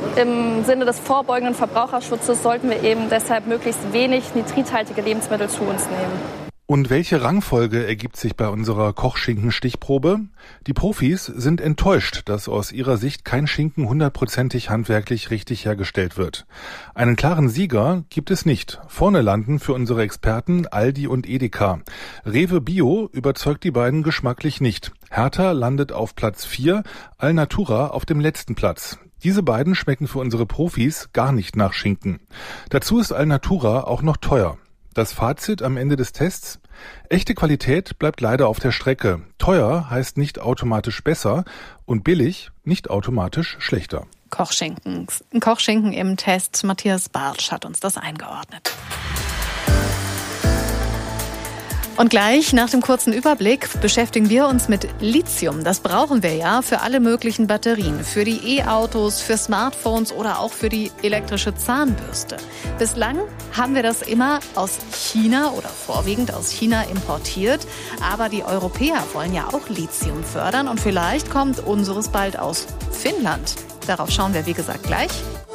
im Sinne des vorbeugenden Verbraucherschutzes sollten wir eben deshalb möglichst wenig nitrithaltige Lebensmittel zu uns nehmen. Und welche Rangfolge ergibt sich bei unserer Kochschinken-Stichprobe? Die Profis sind enttäuscht, dass aus ihrer Sicht kein Schinken hundertprozentig handwerklich richtig hergestellt wird. Einen klaren Sieger gibt es nicht. Vorne landen für unsere Experten Aldi und Edeka. Rewe Bio überzeugt die beiden geschmacklich nicht. Hertha landet auf Platz vier, Alnatura auf dem letzten Platz. Diese beiden schmecken für unsere Profis gar nicht nach Schinken. Dazu ist Alnatura auch noch teuer. Das Fazit am Ende des Tests: Echte Qualität bleibt leider auf der Strecke. Teuer heißt nicht automatisch besser und billig nicht automatisch schlechter. Kochschinken, Kochschinken im Test. Matthias Bartsch hat uns das eingeordnet. Und gleich nach dem kurzen Überblick beschäftigen wir uns mit Lithium. Das brauchen wir ja für alle möglichen Batterien, für die E-Autos, für Smartphones oder auch für die elektrische Zahnbürste. Bislang haben wir das immer aus China oder vorwiegend aus China importiert. Aber die Europäer wollen ja auch Lithium fördern und vielleicht kommt unseres bald aus Finnland. Darauf schauen wir, wie gesagt, gleich.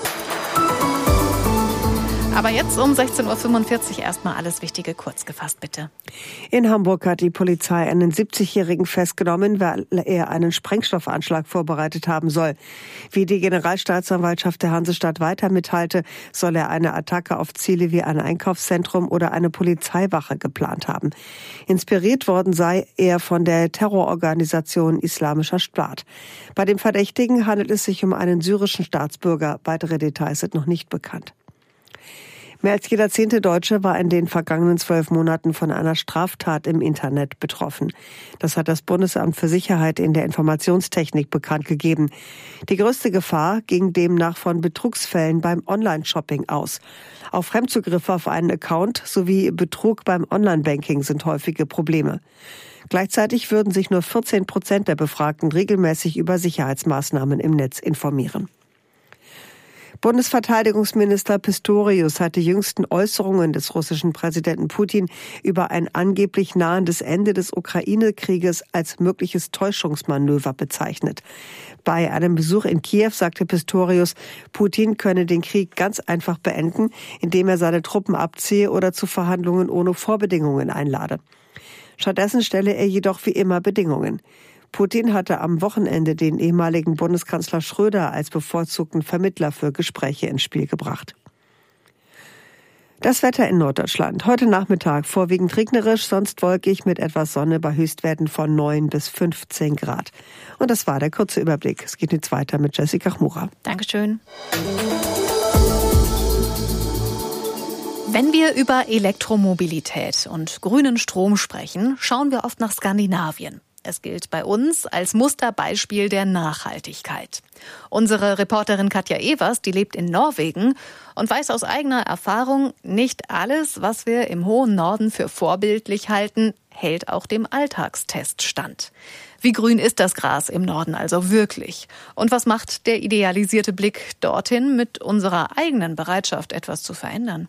Aber jetzt um sechzehn Uhr fünfundvierzig erstmal alles Wichtige kurz gefasst, bitte. In Hamburg hat die Polizei einen siebzigjährigen festgenommen, weil er einen Sprengstoffanschlag vorbereitet haben soll. Wie die Generalstaatsanwaltschaft der Hansestadt weiter mitteilte, soll er eine Attacke auf Ziele wie ein Einkaufszentrum oder eine Polizeiwache geplant haben. Inspiriert worden sei er von der Terrororganisation Islamischer Staat. Bei dem Verdächtigen handelt es sich um einen syrischen Staatsbürger. Weitere Details sind noch nicht bekannt. Mehr als jeder zehnte Deutsche war in den vergangenen zwölf Monaten von einer Straftat im Internet betroffen. Das hat das Bundesamt für Sicherheit in der Informationstechnik bekannt gegeben. Die größte Gefahr ging demnach von Betrugsfällen beim Online-Shopping aus. Auch Fremdzugriffe auf einen Account sowie Betrug beim Online-Banking sind häufige Probleme. Gleichzeitig würden sich nur vierzehn Prozent der Befragten regelmäßig über Sicherheitsmaßnahmen im Netz informieren. Bundesverteidigungsminister Pistorius hat die jüngsten Äußerungen des russischen Präsidenten Putin über ein angeblich nahendes Ende des Ukraine-Krieges als mögliches Täuschungsmanöver bezeichnet. Bei einem Besuch in Kiew sagte Pistorius, Putin könne den Krieg ganz einfach beenden, indem er seine Truppen abziehe oder zu Verhandlungen ohne Vorbedingungen einlade. Stattdessen stelle er jedoch wie immer Bedingungen. Putin hatte am Wochenende den ehemaligen Bundeskanzler Schröder als bevorzugten Vermittler für Gespräche ins Spiel gebracht. Das Wetter in Norddeutschland. Heute Nachmittag vorwiegend regnerisch, sonst wolkig mit etwas Sonne bei Höchstwerten von neun bis fünfzehn Grad. Und das war der kurze Überblick. Es geht jetzt weiter mit Jessica Chmura. Dankeschön. Wenn wir über Elektromobilität und grünen Strom sprechen, schauen wir oft nach Skandinavien. Es gilt bei uns als Musterbeispiel der Nachhaltigkeit. Unsere Reporterin Katja Evers, die lebt in Norwegen und weiß aus eigener Erfahrung, nicht alles, was wir im hohen Norden für vorbildlich halten, hält auch dem Alltagstest stand. Wie grün ist das Gras im Norden also wirklich? Und was macht der idealisierte Blick dorthin mit unserer eigenen Bereitschaft, etwas zu verändern?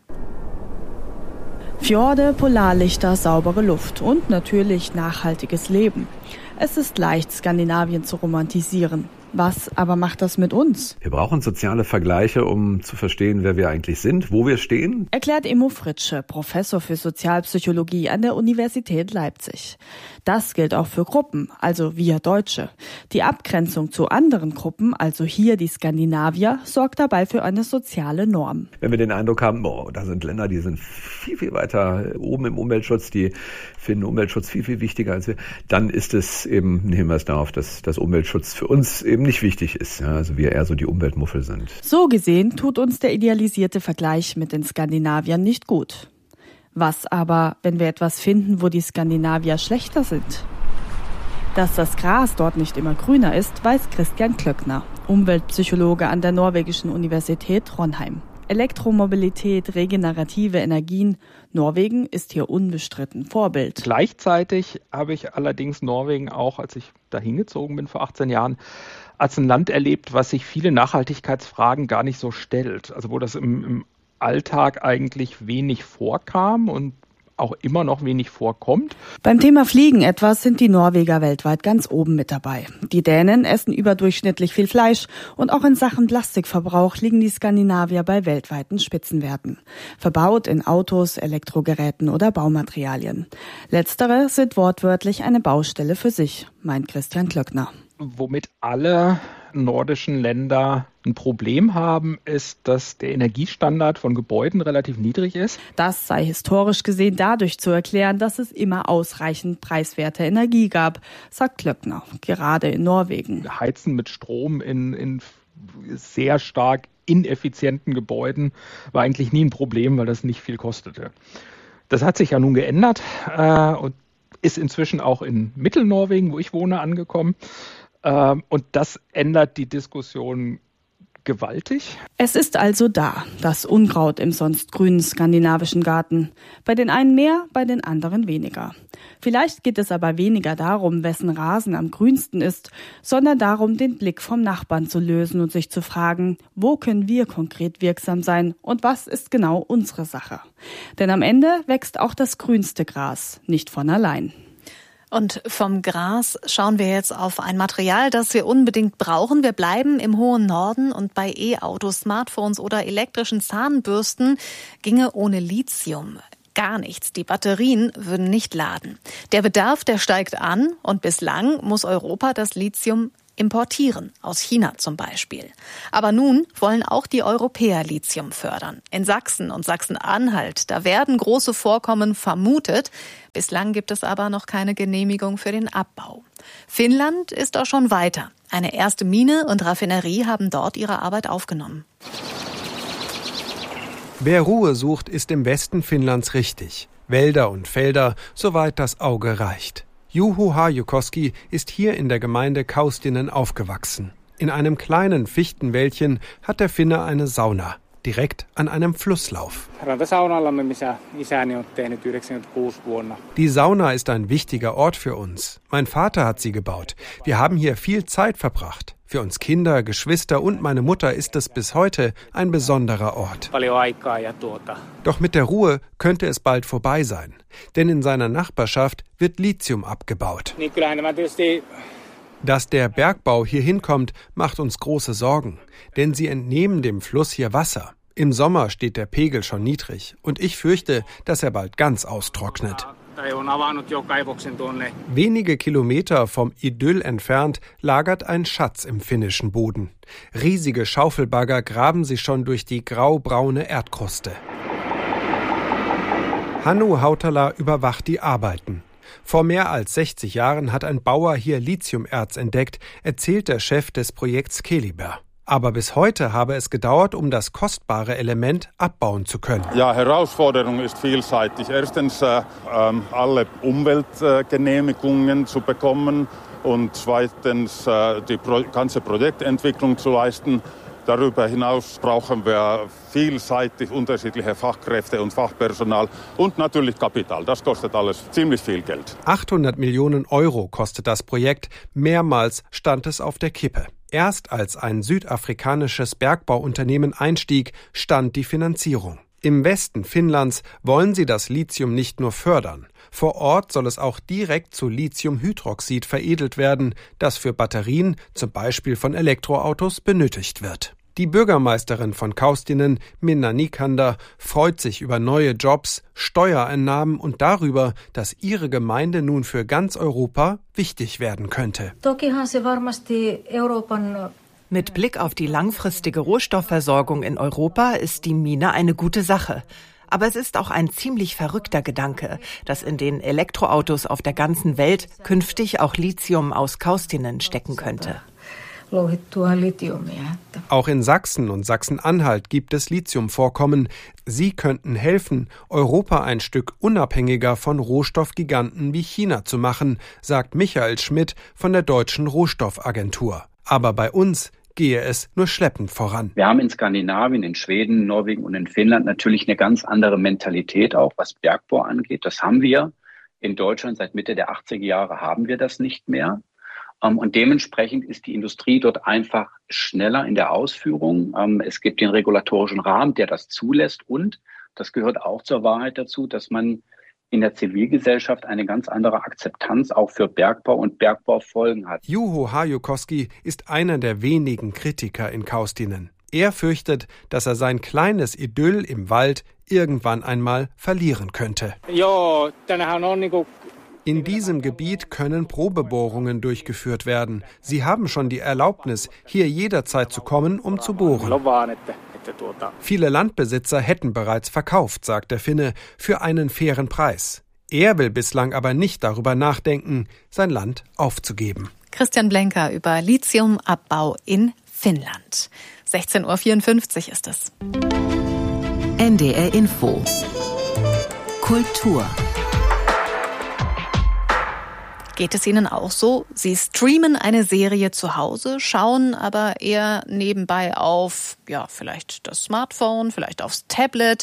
Fjorde, Polarlichter, saubere Luft und natürlich nachhaltiges Leben. Es ist leicht, Skandinavien zu romantisieren. Was aber macht das mit uns? Wir brauchen soziale Vergleiche, um zu verstehen, wer wir eigentlich sind, wo wir stehen. Erklärt Immo Fritsche, Professor für Sozialpsychologie an der Universität Leipzig. Das gilt auch für Gruppen, also wir Deutsche. Die Abgrenzung zu anderen Gruppen, also hier die Skandinavier, sorgt dabei für eine soziale Norm. Wenn wir den Eindruck haben, oh, da sind Länder, die sind viel, viel weiter oben im Umweltschutz, die finden Umweltschutz viel, viel wichtiger als wir, dann ist es eben ein Hinweis darauf, dass das Umweltschutz für uns eben nicht wichtig ist. Ja, also wir eher so die Umweltmuffel sind. So gesehen tut uns der idealisierte Vergleich mit den Skandinaviern nicht gut. Was aber, wenn wir etwas finden, wo die Skandinavier schlechter sind? Dass das Gras dort nicht immer grüner ist, weiß Christian Klöckner, Umweltpsychologe an der norwegischen Universität Trondheim. Elektromobilität, regenerative Energien. Norwegen ist hier unbestritten Vorbild. Gleichzeitig habe ich allerdings Norwegen auch, als ich da hingezogen bin vor achtzehn Jahren, als ein Land erlebt, was sich viele Nachhaltigkeitsfragen gar nicht so stellt. Also wo das im, im Alltag eigentlich wenig vorkam und auch immer noch wenig vorkommt. Beim Thema Fliegen etwas sind die Norweger weltweit ganz oben mit dabei. Die Dänen essen überdurchschnittlich viel Fleisch und auch in Sachen Plastikverbrauch liegen die Skandinavier bei weltweiten Spitzenwerten. Verbaut in Autos, Elektrogeräten oder Baumaterialien. Letztere sind wortwörtlich eine Baustelle für sich, meint Christian Klöckner. Womit alle nordischen Länder ein Problem haben, ist, dass der Energiestandard von Gebäuden relativ niedrig ist. Das sei historisch gesehen dadurch zu erklären, dass es immer ausreichend preiswerte Energie gab, sagt Klöckner, gerade in Norwegen. Heizen mit Strom in, in sehr stark ineffizienten Gebäuden war eigentlich nie ein Problem, weil das nicht viel kostete. Das hat sich ja nun geändert äh, und ist inzwischen auch in Mittelnorwegen, wo ich wohne, angekommen. Äh, und das ändert die Diskussion gewaltig. Es ist also da, das Unkraut im sonst grünen skandinavischen Garten. Bei den einen mehr, bei den anderen weniger. Vielleicht geht es aber weniger darum, wessen Rasen am grünsten ist, sondern darum, den Blick vom Nachbarn zu lösen und sich zu fragen, wo können wir konkret wirksam sein und was ist genau unsere Sache. Denn am Ende wächst auch das grünste Gras nicht von allein. Und vom Gras schauen wir jetzt auf ein Material, das wir unbedingt brauchen. Wir bleiben im hohen Norden und bei E-Autos, Smartphones oder elektrischen Zahnbürsten ginge ohne Lithium gar nichts. Die Batterien würden nicht laden. Der Bedarf, der steigt an und bislang muss Europa das Lithium importieren, aus China zum Beispiel. Aber nun wollen auch die Europäer Lithium fördern. In Sachsen und Sachsen-Anhalt, da werden große Vorkommen vermutet. Bislang gibt es aber noch keine Genehmigung für den Abbau. Finnland ist auch schon weiter. Eine erste Mine und Raffinerie haben dort ihre Arbeit aufgenommen. Wer Ruhe sucht, ist im Westen Finnlands richtig. Wälder und Felder, soweit das Auge reicht. Juho Hajukoski ist hier in der Gemeinde Kaustinen aufgewachsen. In einem kleinen Fichtenwäldchen hat der Finne eine Sauna, direkt an einem Flusslauf. Die Sauna ist ein wichtiger Ort für uns. Mein Vater hat sie gebaut. Wir haben hier viel Zeit verbracht. Für uns Kinder, Geschwister und meine Mutter ist es bis heute ein besonderer Ort. Doch mit der Ruhe könnte es bald vorbei sein. Denn in seiner Nachbarschaft wird Lithium abgebaut. Dass der Bergbau hier hinkommt, macht uns große Sorgen. Denn sie entnehmen dem Fluss hier Wasser. Im Sommer steht der Pegel schon niedrig. Und ich fürchte, dass er bald ganz austrocknet. Wenige Kilometer vom Idyll entfernt lagert ein Schatz im finnischen Boden. Riesige Schaufelbagger graben sich schon durch die graubraune Erdkruste. Hannu Hautala überwacht die Arbeiten. Vor mehr als sechzig Jahren hat ein Bauer hier Lithiumerz entdeckt, erzählt der Chef des Projekts Keliber. Aber bis heute habe es gedauert, um das kostbare Element abbauen zu können. Ja, Herausforderung ist vielseitig. Erstens äh, alle Umweltgenehmigungen zu bekommen und zweitens äh, die Pro- ganze Projektentwicklung zu leisten. Darüber hinaus brauchen wir vielseitig unterschiedliche Fachkräfte und Fachpersonal und natürlich Kapital. Das kostet alles ziemlich viel Geld. achthundert Millionen Euro kostet das Projekt. Mehrmals stand es auf der Kippe. Erst als ein südafrikanisches Bergbauunternehmen einstieg, stand die Finanzierung. Im Westen Finnlands wollen sie das Lithium nicht nur fördern. Vor Ort soll es auch direkt zu Lithiumhydroxid veredelt werden, das für Batterien, zum Beispiel von Elektroautos, benötigt wird. Die Bürgermeisterin von Kaustinen, Minna Nikander, freut sich über neue Jobs, Steuereinnahmen und darüber, dass ihre Gemeinde nun für ganz Europa wichtig werden könnte. Mit Blick auf die langfristige Rohstoffversorgung in Europa ist die Mine eine gute Sache. Aber es ist auch ein ziemlich verrückter Gedanke, dass in den Elektroautos auf der ganzen Welt künftig auch Lithium aus Kaustinen stecken könnte. Auch in Sachsen und Sachsen-Anhalt gibt es Lithiumvorkommen. Sie könnten helfen, Europa ein Stück unabhängiger von Rohstoffgiganten wie China zu machen, sagt Michael Schmidt von der Deutschen Rohstoffagentur. Aber bei uns gehe es nur schleppend voran. Wir haben in Skandinavien, in Schweden, Norwegen und in Finnland natürlich eine ganz andere Mentalität auch, was Bergbau angeht. Das haben wir. In Deutschland seit Mitte der achtziger Jahre haben wir das nicht mehr. Und dementsprechend ist die Industrie dort einfach schneller in der Ausführung. Es gibt den regulatorischen Rahmen, der das zulässt. Und das gehört auch zur Wahrheit dazu, dass man in der Zivilgesellschaft eine ganz andere Akzeptanz auch für Bergbau und Bergbaufolgen hat. Juho Hajukoski ist einer der wenigen Kritiker in Kaustinen. Er fürchtet, dass er sein kleines Idyll im Wald irgendwann einmal verlieren könnte. In diesem Gebiet können Probebohrungen durchgeführt werden. Sie haben schon die Erlaubnis, hier jederzeit zu kommen, um zu bohren. Viele Landbesitzer hätten bereits verkauft, sagt der Finne, für einen fairen Preis. Er will bislang aber nicht darüber nachdenken, sein Land aufzugeben. Christian Blenker über Lithiumabbau in Finnland. sechzehn Uhr vierundfünfzig ist es. N D R Info. Kultur. Geht es Ihnen auch so? Sie streamen eine Serie zu Hause, schauen aber eher nebenbei auf, ja, vielleicht das Smartphone, vielleicht aufs Tablet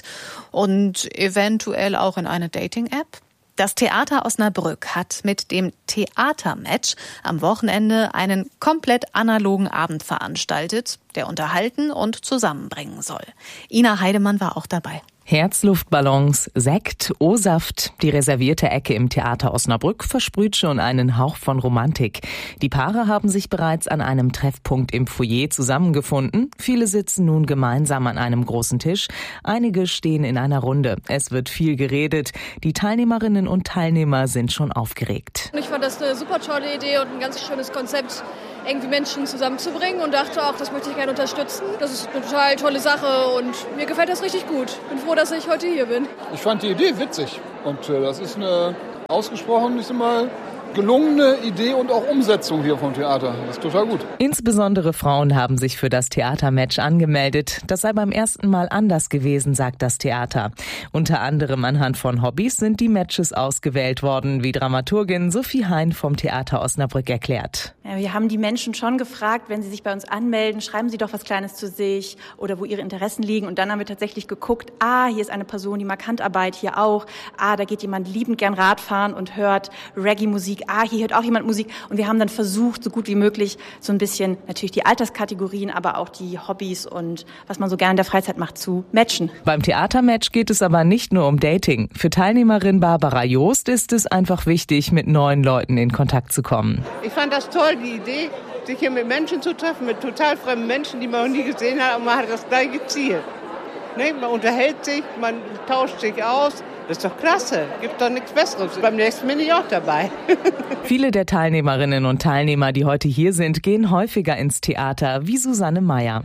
und eventuell auch in eine Dating-App? Das Theater Osnabrück hat mit dem Theatermatch am Wochenende einen komplett analogen Abend veranstaltet, der unterhalten und zusammenbringen soll. Ina Heidemann war auch dabei. Herzluftballons, Sekt, O-Saft. Die reservierte Ecke im Theater Osnabrück versprüht schon einen Hauch von Romantik. Die Paare haben sich bereits an einem Treffpunkt im Foyer zusammengefunden. Viele sitzen nun gemeinsam an einem großen Tisch. Einige stehen in einer Runde. Es wird viel geredet. Die Teilnehmerinnen und Teilnehmer sind schon aufgeregt. Ich fand das eine super tolle Idee und ein ganz schönes Konzept, irgendwie Menschen zusammenzubringen, und dachte auch, das möchte ich gerne unterstützen. Das ist eine total tolle Sache und mir gefällt das richtig gut. Bin froh, dass ich heute hier bin. Ich fand die Idee witzig und äh, das ist eine ausgesprochen, ich sag mal, gelungene Idee und auch Umsetzung hier vom Theater. Das ist total gut. Insbesondere Frauen haben sich für das Theatermatch angemeldet. Das sei beim ersten Mal anders gewesen, sagt das Theater. Unter anderem anhand von Hobbys sind die Matches ausgewählt worden, wie Dramaturgin Sophie Hein vom Theater Osnabrück erklärt. Ja, wir haben die Menschen schon gefragt, wenn sie sich bei uns anmelden, schreiben sie doch was Kleines zu sich oder wo ihre Interessen liegen. Und dann haben wir tatsächlich geguckt, ah, hier ist eine Person, die mag Handarbeit, hier auch. Ah, da geht jemand liebend gern Radfahren und hört Reggae-Musik. Ah, hier hört auch jemand Musik. Und wir haben dann versucht, so gut wie möglich so ein bisschen natürlich die Alterskategorien, aber auch die Hobbys und was man so gerne in der Freizeit macht, zu matchen. Beim Theatermatch geht es aber nicht nur um Dating. Für Teilnehmerin Barbara Joost ist es einfach wichtig, mit neuen Leuten in Kontakt zu kommen. Ich fand das toll, die Idee, sich hier mit Menschen zu treffen, mit total fremden Menschen, die man noch nie gesehen hat, und man hat das gleiche Ziel. Ne? Man unterhält sich, man tauscht sich aus. Das ist doch klasse. Gibt doch nichts Besseres. Beim nächsten bin ich auch dabei. Viele der Teilnehmerinnen und Teilnehmer, die heute hier sind, gehen häufiger ins Theater, wie Susanne Meyer.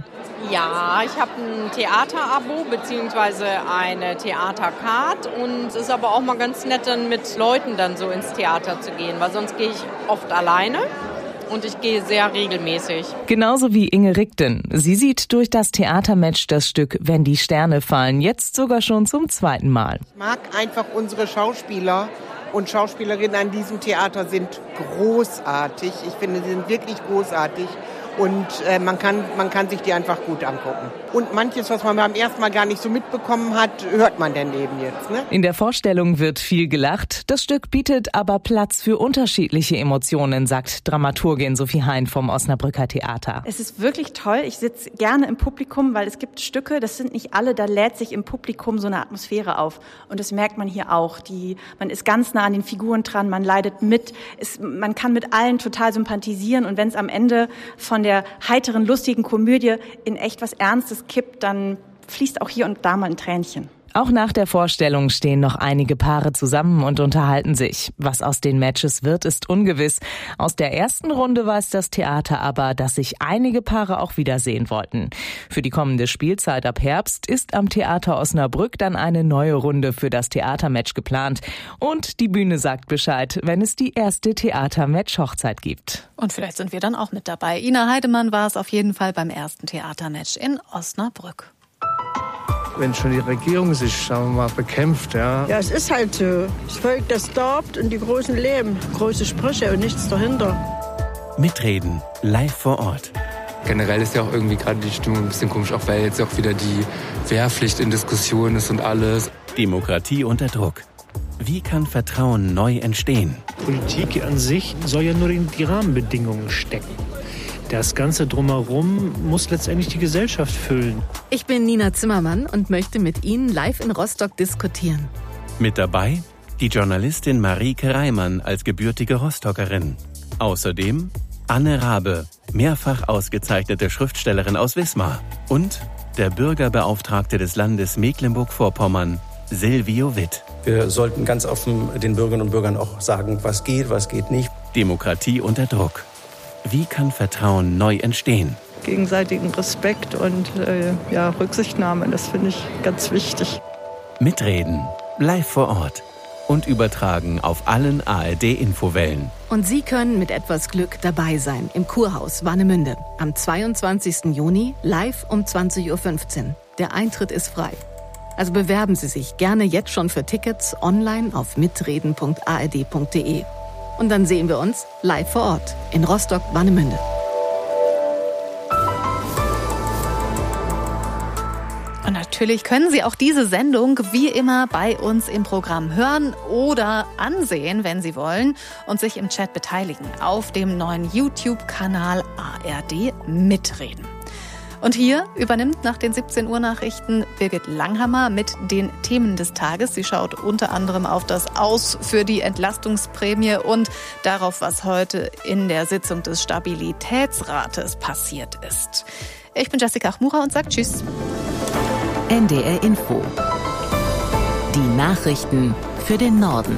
Ja, ich habe ein Theaterabo bzw. eine Theatercard, und es ist aber auch mal ganz nett, dann mit Leuten dann so ins Theater zu gehen, weil sonst gehe ich oft alleine. Und ich gehe sehr regelmäßig. Genauso wie Inge Rigden. Sie sieht durch das Theatermatch das Stück Wenn die Sterne fallen, jetzt sogar schon zum zweiten Mal. Ich mag einfach unsere Schauspieler und Schauspielerinnen an diesem Theater sind großartig. Ich finde, sie sind wirklich großartig. Und äh, man kann, man kann sich die einfach gut angucken. Und manches, was man beim ersten Mal gar nicht so mitbekommen hat, hört man dann eben jetzt. Ne? In der Vorstellung wird viel gelacht. Das Stück bietet aber Platz für unterschiedliche Emotionen, sagt Dramaturgin Sophie Hein vom Osnabrücker Theater. Es ist wirklich toll. Ich sitze gerne im Publikum, weil es gibt Stücke, das sind nicht alle, da lädt sich im Publikum so eine Atmosphäre auf. Und das merkt man hier auch. Die, man ist ganz nah an den Figuren dran, man leidet mit. Es, man kann mit allen total sympathisieren. Und wenn es am Ende von der heiteren, lustigen Komödie in echt was Ernstes kippt, dann fließt auch hier und da mal ein Tränchen. Auch nach der Vorstellung stehen noch einige Paare zusammen und unterhalten sich. Was aus den Matches wird, ist ungewiss. Aus der ersten Runde weiß das Theater aber, dass sich einige Paare auch wiedersehen wollten. Für die kommende Spielzeit ab Herbst ist am Theater Osnabrück dann eine neue Runde für das Theatermatch geplant. Und die Bühne sagt Bescheid, wenn es die erste Theatermatch-Hochzeit gibt. Und vielleicht sind wir dann auch mit dabei. Ina Heidemann war es auf jeden Fall beim ersten Theatermatch in Osnabrück. Wenn schon die Regierung sich, sagen wir mal, bekämpft, ja. Ja, es ist halt so. Das Volk, das darbt und die Großen leben. Große Sprüche und nichts dahinter. Mitreden, live vor Ort. Generell ist ja auch irgendwie gerade die Stimmung ein bisschen komisch, auch weil jetzt auch wieder die Wehrpflicht in Diskussion ist und alles. Demokratie unter Druck. Wie kann Vertrauen neu entstehen? Politik an sich soll ja nur in die Rahmenbedingungen stecken. Das Ganze drumherum muss letztendlich die Gesellschaft füllen. Ich bin Nina Zimmermann und möchte mit Ihnen live in Rostock diskutieren. Mit dabei die Journalistin Marieke Reimann als gebürtige Rostockerin. Außerdem Anne Rabe, mehrfach ausgezeichnete Schriftstellerin aus Wismar. Und der Bürgerbeauftragte des Landes Mecklenburg-Vorpommern, Silvio Witt. Wir sollten ganz offen den Bürgerinnen und Bürgern auch sagen, was geht, was geht nicht. Demokratie unter Druck. Wie kann Vertrauen neu entstehen? Gegenseitigen Respekt und äh, ja, Rücksichtnahme, das finde ich ganz wichtig. Mitreden, live vor Ort und übertragen auf allen A R D-Infowellen. Und Sie können mit etwas Glück dabei sein im Kurhaus Warnemünde am zweiundzwanzigsten Juni live um zwanzig Uhr fünfzehn. Der Eintritt ist frei. Also bewerben Sie sich gerne jetzt schon für Tickets online auf mitreden punkt a r d punkt d e. Und dann sehen wir uns live vor Ort in Rostock-Warnemünde. Und natürlich können Sie auch diese Sendung wie immer bei uns im Programm hören oder ansehen, wenn Sie wollen, und sich im Chat beteiligen auf dem neuen YouTube-Kanal A R D Mitreden. Und hier übernimmt nach den siebzehn Uhr Nachrichten Birgit Langhammer mit den Themen des Tages. Sie schaut unter anderem auf das Aus für die Entlastungsprämie und darauf, was heute in der Sitzung des Stabilitätsrates passiert ist. Ich bin Jessica Achmura und sage Tschüss. N D R Info. Die Nachrichten für den Norden.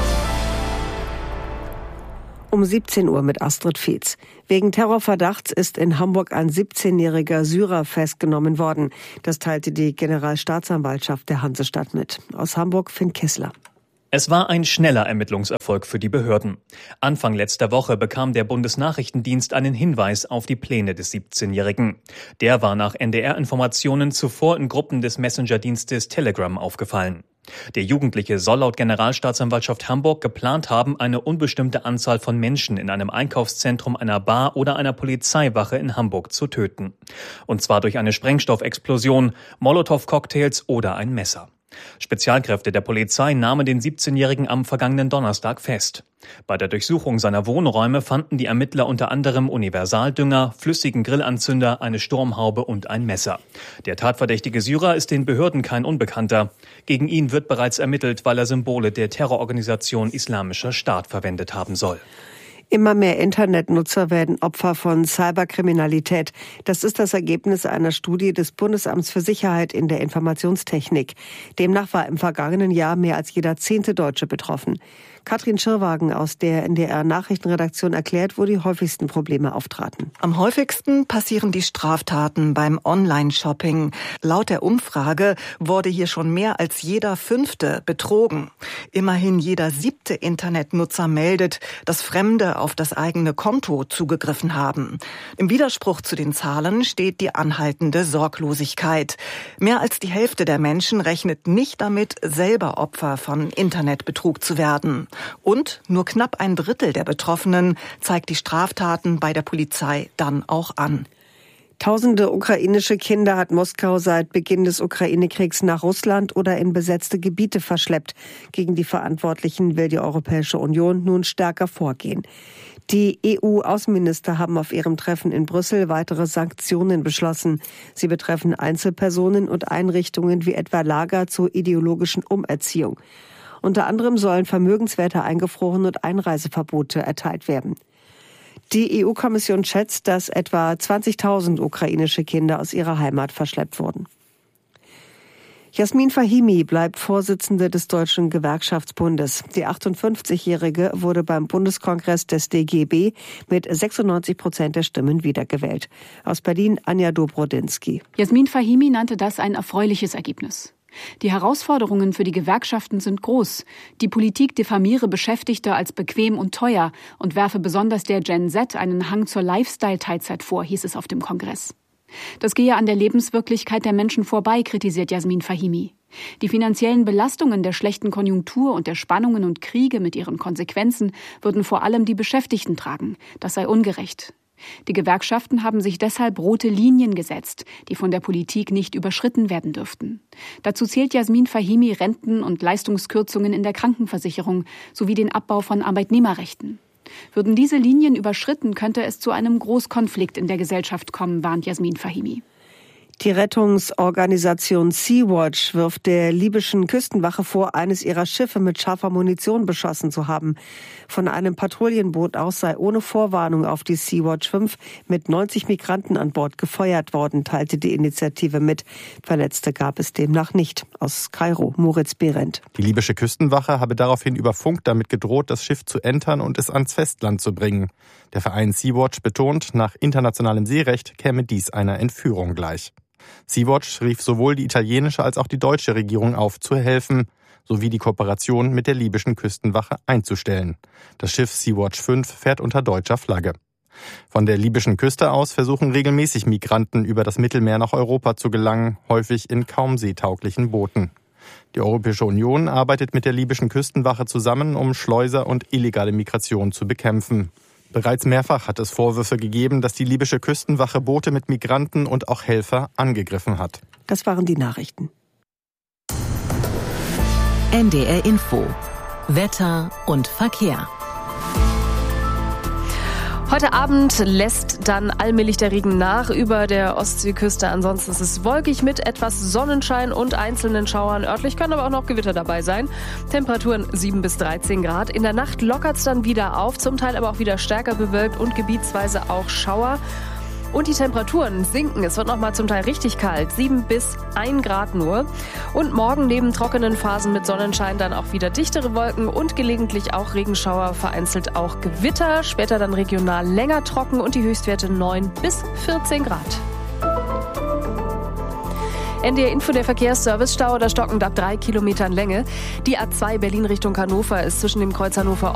Um siebzehn Uhr mit Astrid Fietz. Wegen Terrorverdachts ist in Hamburg ein siebzehnjähriger Syrer festgenommen worden. Das teilte die Generalstaatsanwaltschaft der Hansestadt mit. Aus Hamburg Finn Kessler. Es war ein schneller Ermittlungserfolg für die Behörden. Anfang letzter Woche bekam der Bundesnachrichtendienst einen Hinweis auf die Pläne des siebzehnjährigen. Der war nach N D R-Informationen zuvor in Gruppen des Messenger-Dienstes Telegram aufgefallen. Der Jugendliche soll laut Generalstaatsanwaltschaft Hamburg geplant haben, eine unbestimmte Anzahl von Menschen in einem Einkaufszentrum, einer Bar oder einer Polizeiwache in Hamburg zu töten. Und zwar durch eine Sprengstoffexplosion, Molotow-Cocktails oder ein Messer. Spezialkräfte der Polizei nahmen den siebzehnjährigen am vergangenen Donnerstag fest. Bei der Durchsuchung seiner Wohnräume fanden die Ermittler unter anderem Universaldünger, flüssigen Grillanzünder, eine Sturmhaube und ein Messer. Der tatverdächtige Syrer ist den Behörden kein Unbekannter. Gegen ihn wird bereits ermittelt, weil er Symbole der Terrororganisation Islamischer Staat verwendet haben soll. Immer mehr Internetnutzer werden Opfer von Cyberkriminalität. Das ist das Ergebnis einer Studie des Bundesamts für Sicherheit in der Informationstechnik. Demnach war im vergangenen Jahr mehr als jeder zehnte Deutsche betroffen. Katrin Schirrwagen aus der N D R-Nachrichtenredaktion erklärt, wo die häufigsten Probleme auftraten. Am häufigsten passieren die Straftaten beim Online-Shopping. Laut der Umfrage wurde hier schon mehr als jeder Fünfte betrogen. Immerhin jeder siebte Internetnutzer meldet, dass Fremde auf das eigene Konto zugegriffen haben. Im Widerspruch zu den Zahlen steht die anhaltende Sorglosigkeit. Mehr als die Hälfte der Menschen rechnet nicht damit, selber Opfer von Internetbetrug zu werden. Und nur knapp ein Drittel der Betroffenen zeigt die Straftaten bei der Polizei dann auch an. Tausende ukrainische Kinder hat Moskau seit Beginn des Ukraine-Kriegs nach Russland oder in besetzte Gebiete verschleppt. Gegen die Verantwortlichen will die Europäische Union nun stärker vorgehen. Die E U-Außenminister haben auf ihrem Treffen in Brüssel weitere Sanktionen beschlossen. Sie betreffen Einzelpersonen und Einrichtungen wie etwa Lager zur ideologischen Umerziehung. Unter anderem sollen Vermögenswerte eingefroren und Einreiseverbote erteilt werden. Die E U-Kommission schätzt, dass etwa zwanzigtausend ukrainische Kinder aus ihrer Heimat verschleppt wurden. Jasmin Fahimi bleibt Vorsitzende des Deutschen Gewerkschaftsbundes. Die achtundfünfzigjährige wurde beim Bundeskongress des D G B mit sechsundneunzig Prozent der Stimmen wiedergewählt. Aus Berlin Anja Dobrodinsky. Jasmin Fahimi nannte das ein erfreuliches Ergebnis. Die Herausforderungen für die Gewerkschaften sind groß. Die Politik diffamiere Beschäftigte als bequem und teuer und werfe besonders der Gen Z einen Hang zur Lifestyle-Teilzeit vor, hieß es auf dem Kongress. Das gehe an der Lebenswirklichkeit der Menschen vorbei, kritisiert Jasmin Fahimi. Die finanziellen Belastungen der schlechten Konjunktur und der Spannungen und Kriege mit ihren Konsequenzen würden vor allem die Beschäftigten tragen. Das sei ungerecht. Die Gewerkschaften haben sich deshalb rote Linien gesetzt, die von der Politik nicht überschritten werden dürften. Dazu zählt Jasmin Fahimi Renten- und Leistungskürzungen in der Krankenversicherung sowie den Abbau von Arbeitnehmerrechten. Würden diese Linien überschritten, könnte es zu einem Großkonflikt in der Gesellschaft kommen, warnt Jasmin Fahimi. Die Rettungsorganisation Sea-Watch wirft der libyschen Küstenwache vor, eines ihrer Schiffe mit scharfer Munition beschossen zu haben. Von einem Patrouillenboot aus sei ohne Vorwarnung auf die Sea-Watch fünf mit neunzig Migranten an Bord gefeuert worden, teilte die Initiative mit. Verletzte gab es demnach nicht. Aus Kairo, Moritz Behrendt. Die libysche Küstenwache habe daraufhin über Funk damit gedroht, das Schiff zu entern und es ans Festland zu bringen. Der Verein Sea-Watch betont, nach internationalem Seerecht käme dies einer Entführung gleich. Sea-Watch rief sowohl die italienische als auch die deutsche Regierung auf, zu helfen, sowie die Kooperation mit der libyschen Küstenwache einzustellen. Das Schiff Sea-Watch fünf fährt unter deutscher Flagge. Von der libyschen Küste aus versuchen regelmäßig Migranten über das Mittelmeer nach Europa zu gelangen, häufig in kaum seetauglichen Booten. Die Europäische Union arbeitet mit der libyschen Küstenwache zusammen, um Schleuser und illegale Migration zu bekämpfen. Bereits mehrfach hat es Vorwürfe gegeben, dass die libysche Küstenwache Boote mit Migranten und auch Helfer angegriffen hat. Das waren die Nachrichten. N D R Info. Wetter und Verkehr. Heute Abend lässt dann allmählich der Regen nach über der Ostseeküste. Ansonsten ist es wolkig mit etwas Sonnenschein und einzelnen Schauern. Örtlich können aber auch noch Gewitter dabei sein. Temperaturen sieben bis dreizehn Grad. In der Nacht lockert es dann wieder auf, zum Teil aber auch wieder stärker bewölkt und gebietsweise auch Schauer. Und die Temperaturen sinken. Es wird noch mal zum Teil richtig kalt. sieben bis ein Grad nur. Und morgen neben trockenen Phasen mit Sonnenschein dann auch wieder dichtere Wolken und gelegentlich auch Regenschauer, vereinzelt auch Gewitter. Später dann regional länger trocken und die Höchstwerte neun bis vierzehn Grad. N D R Info, der Verkehrsservice. Stau oder stockend ab drei Kilometern Länge. Die A zwei Berlin Richtung Hannover ist zwischen dem Kreuz Hannover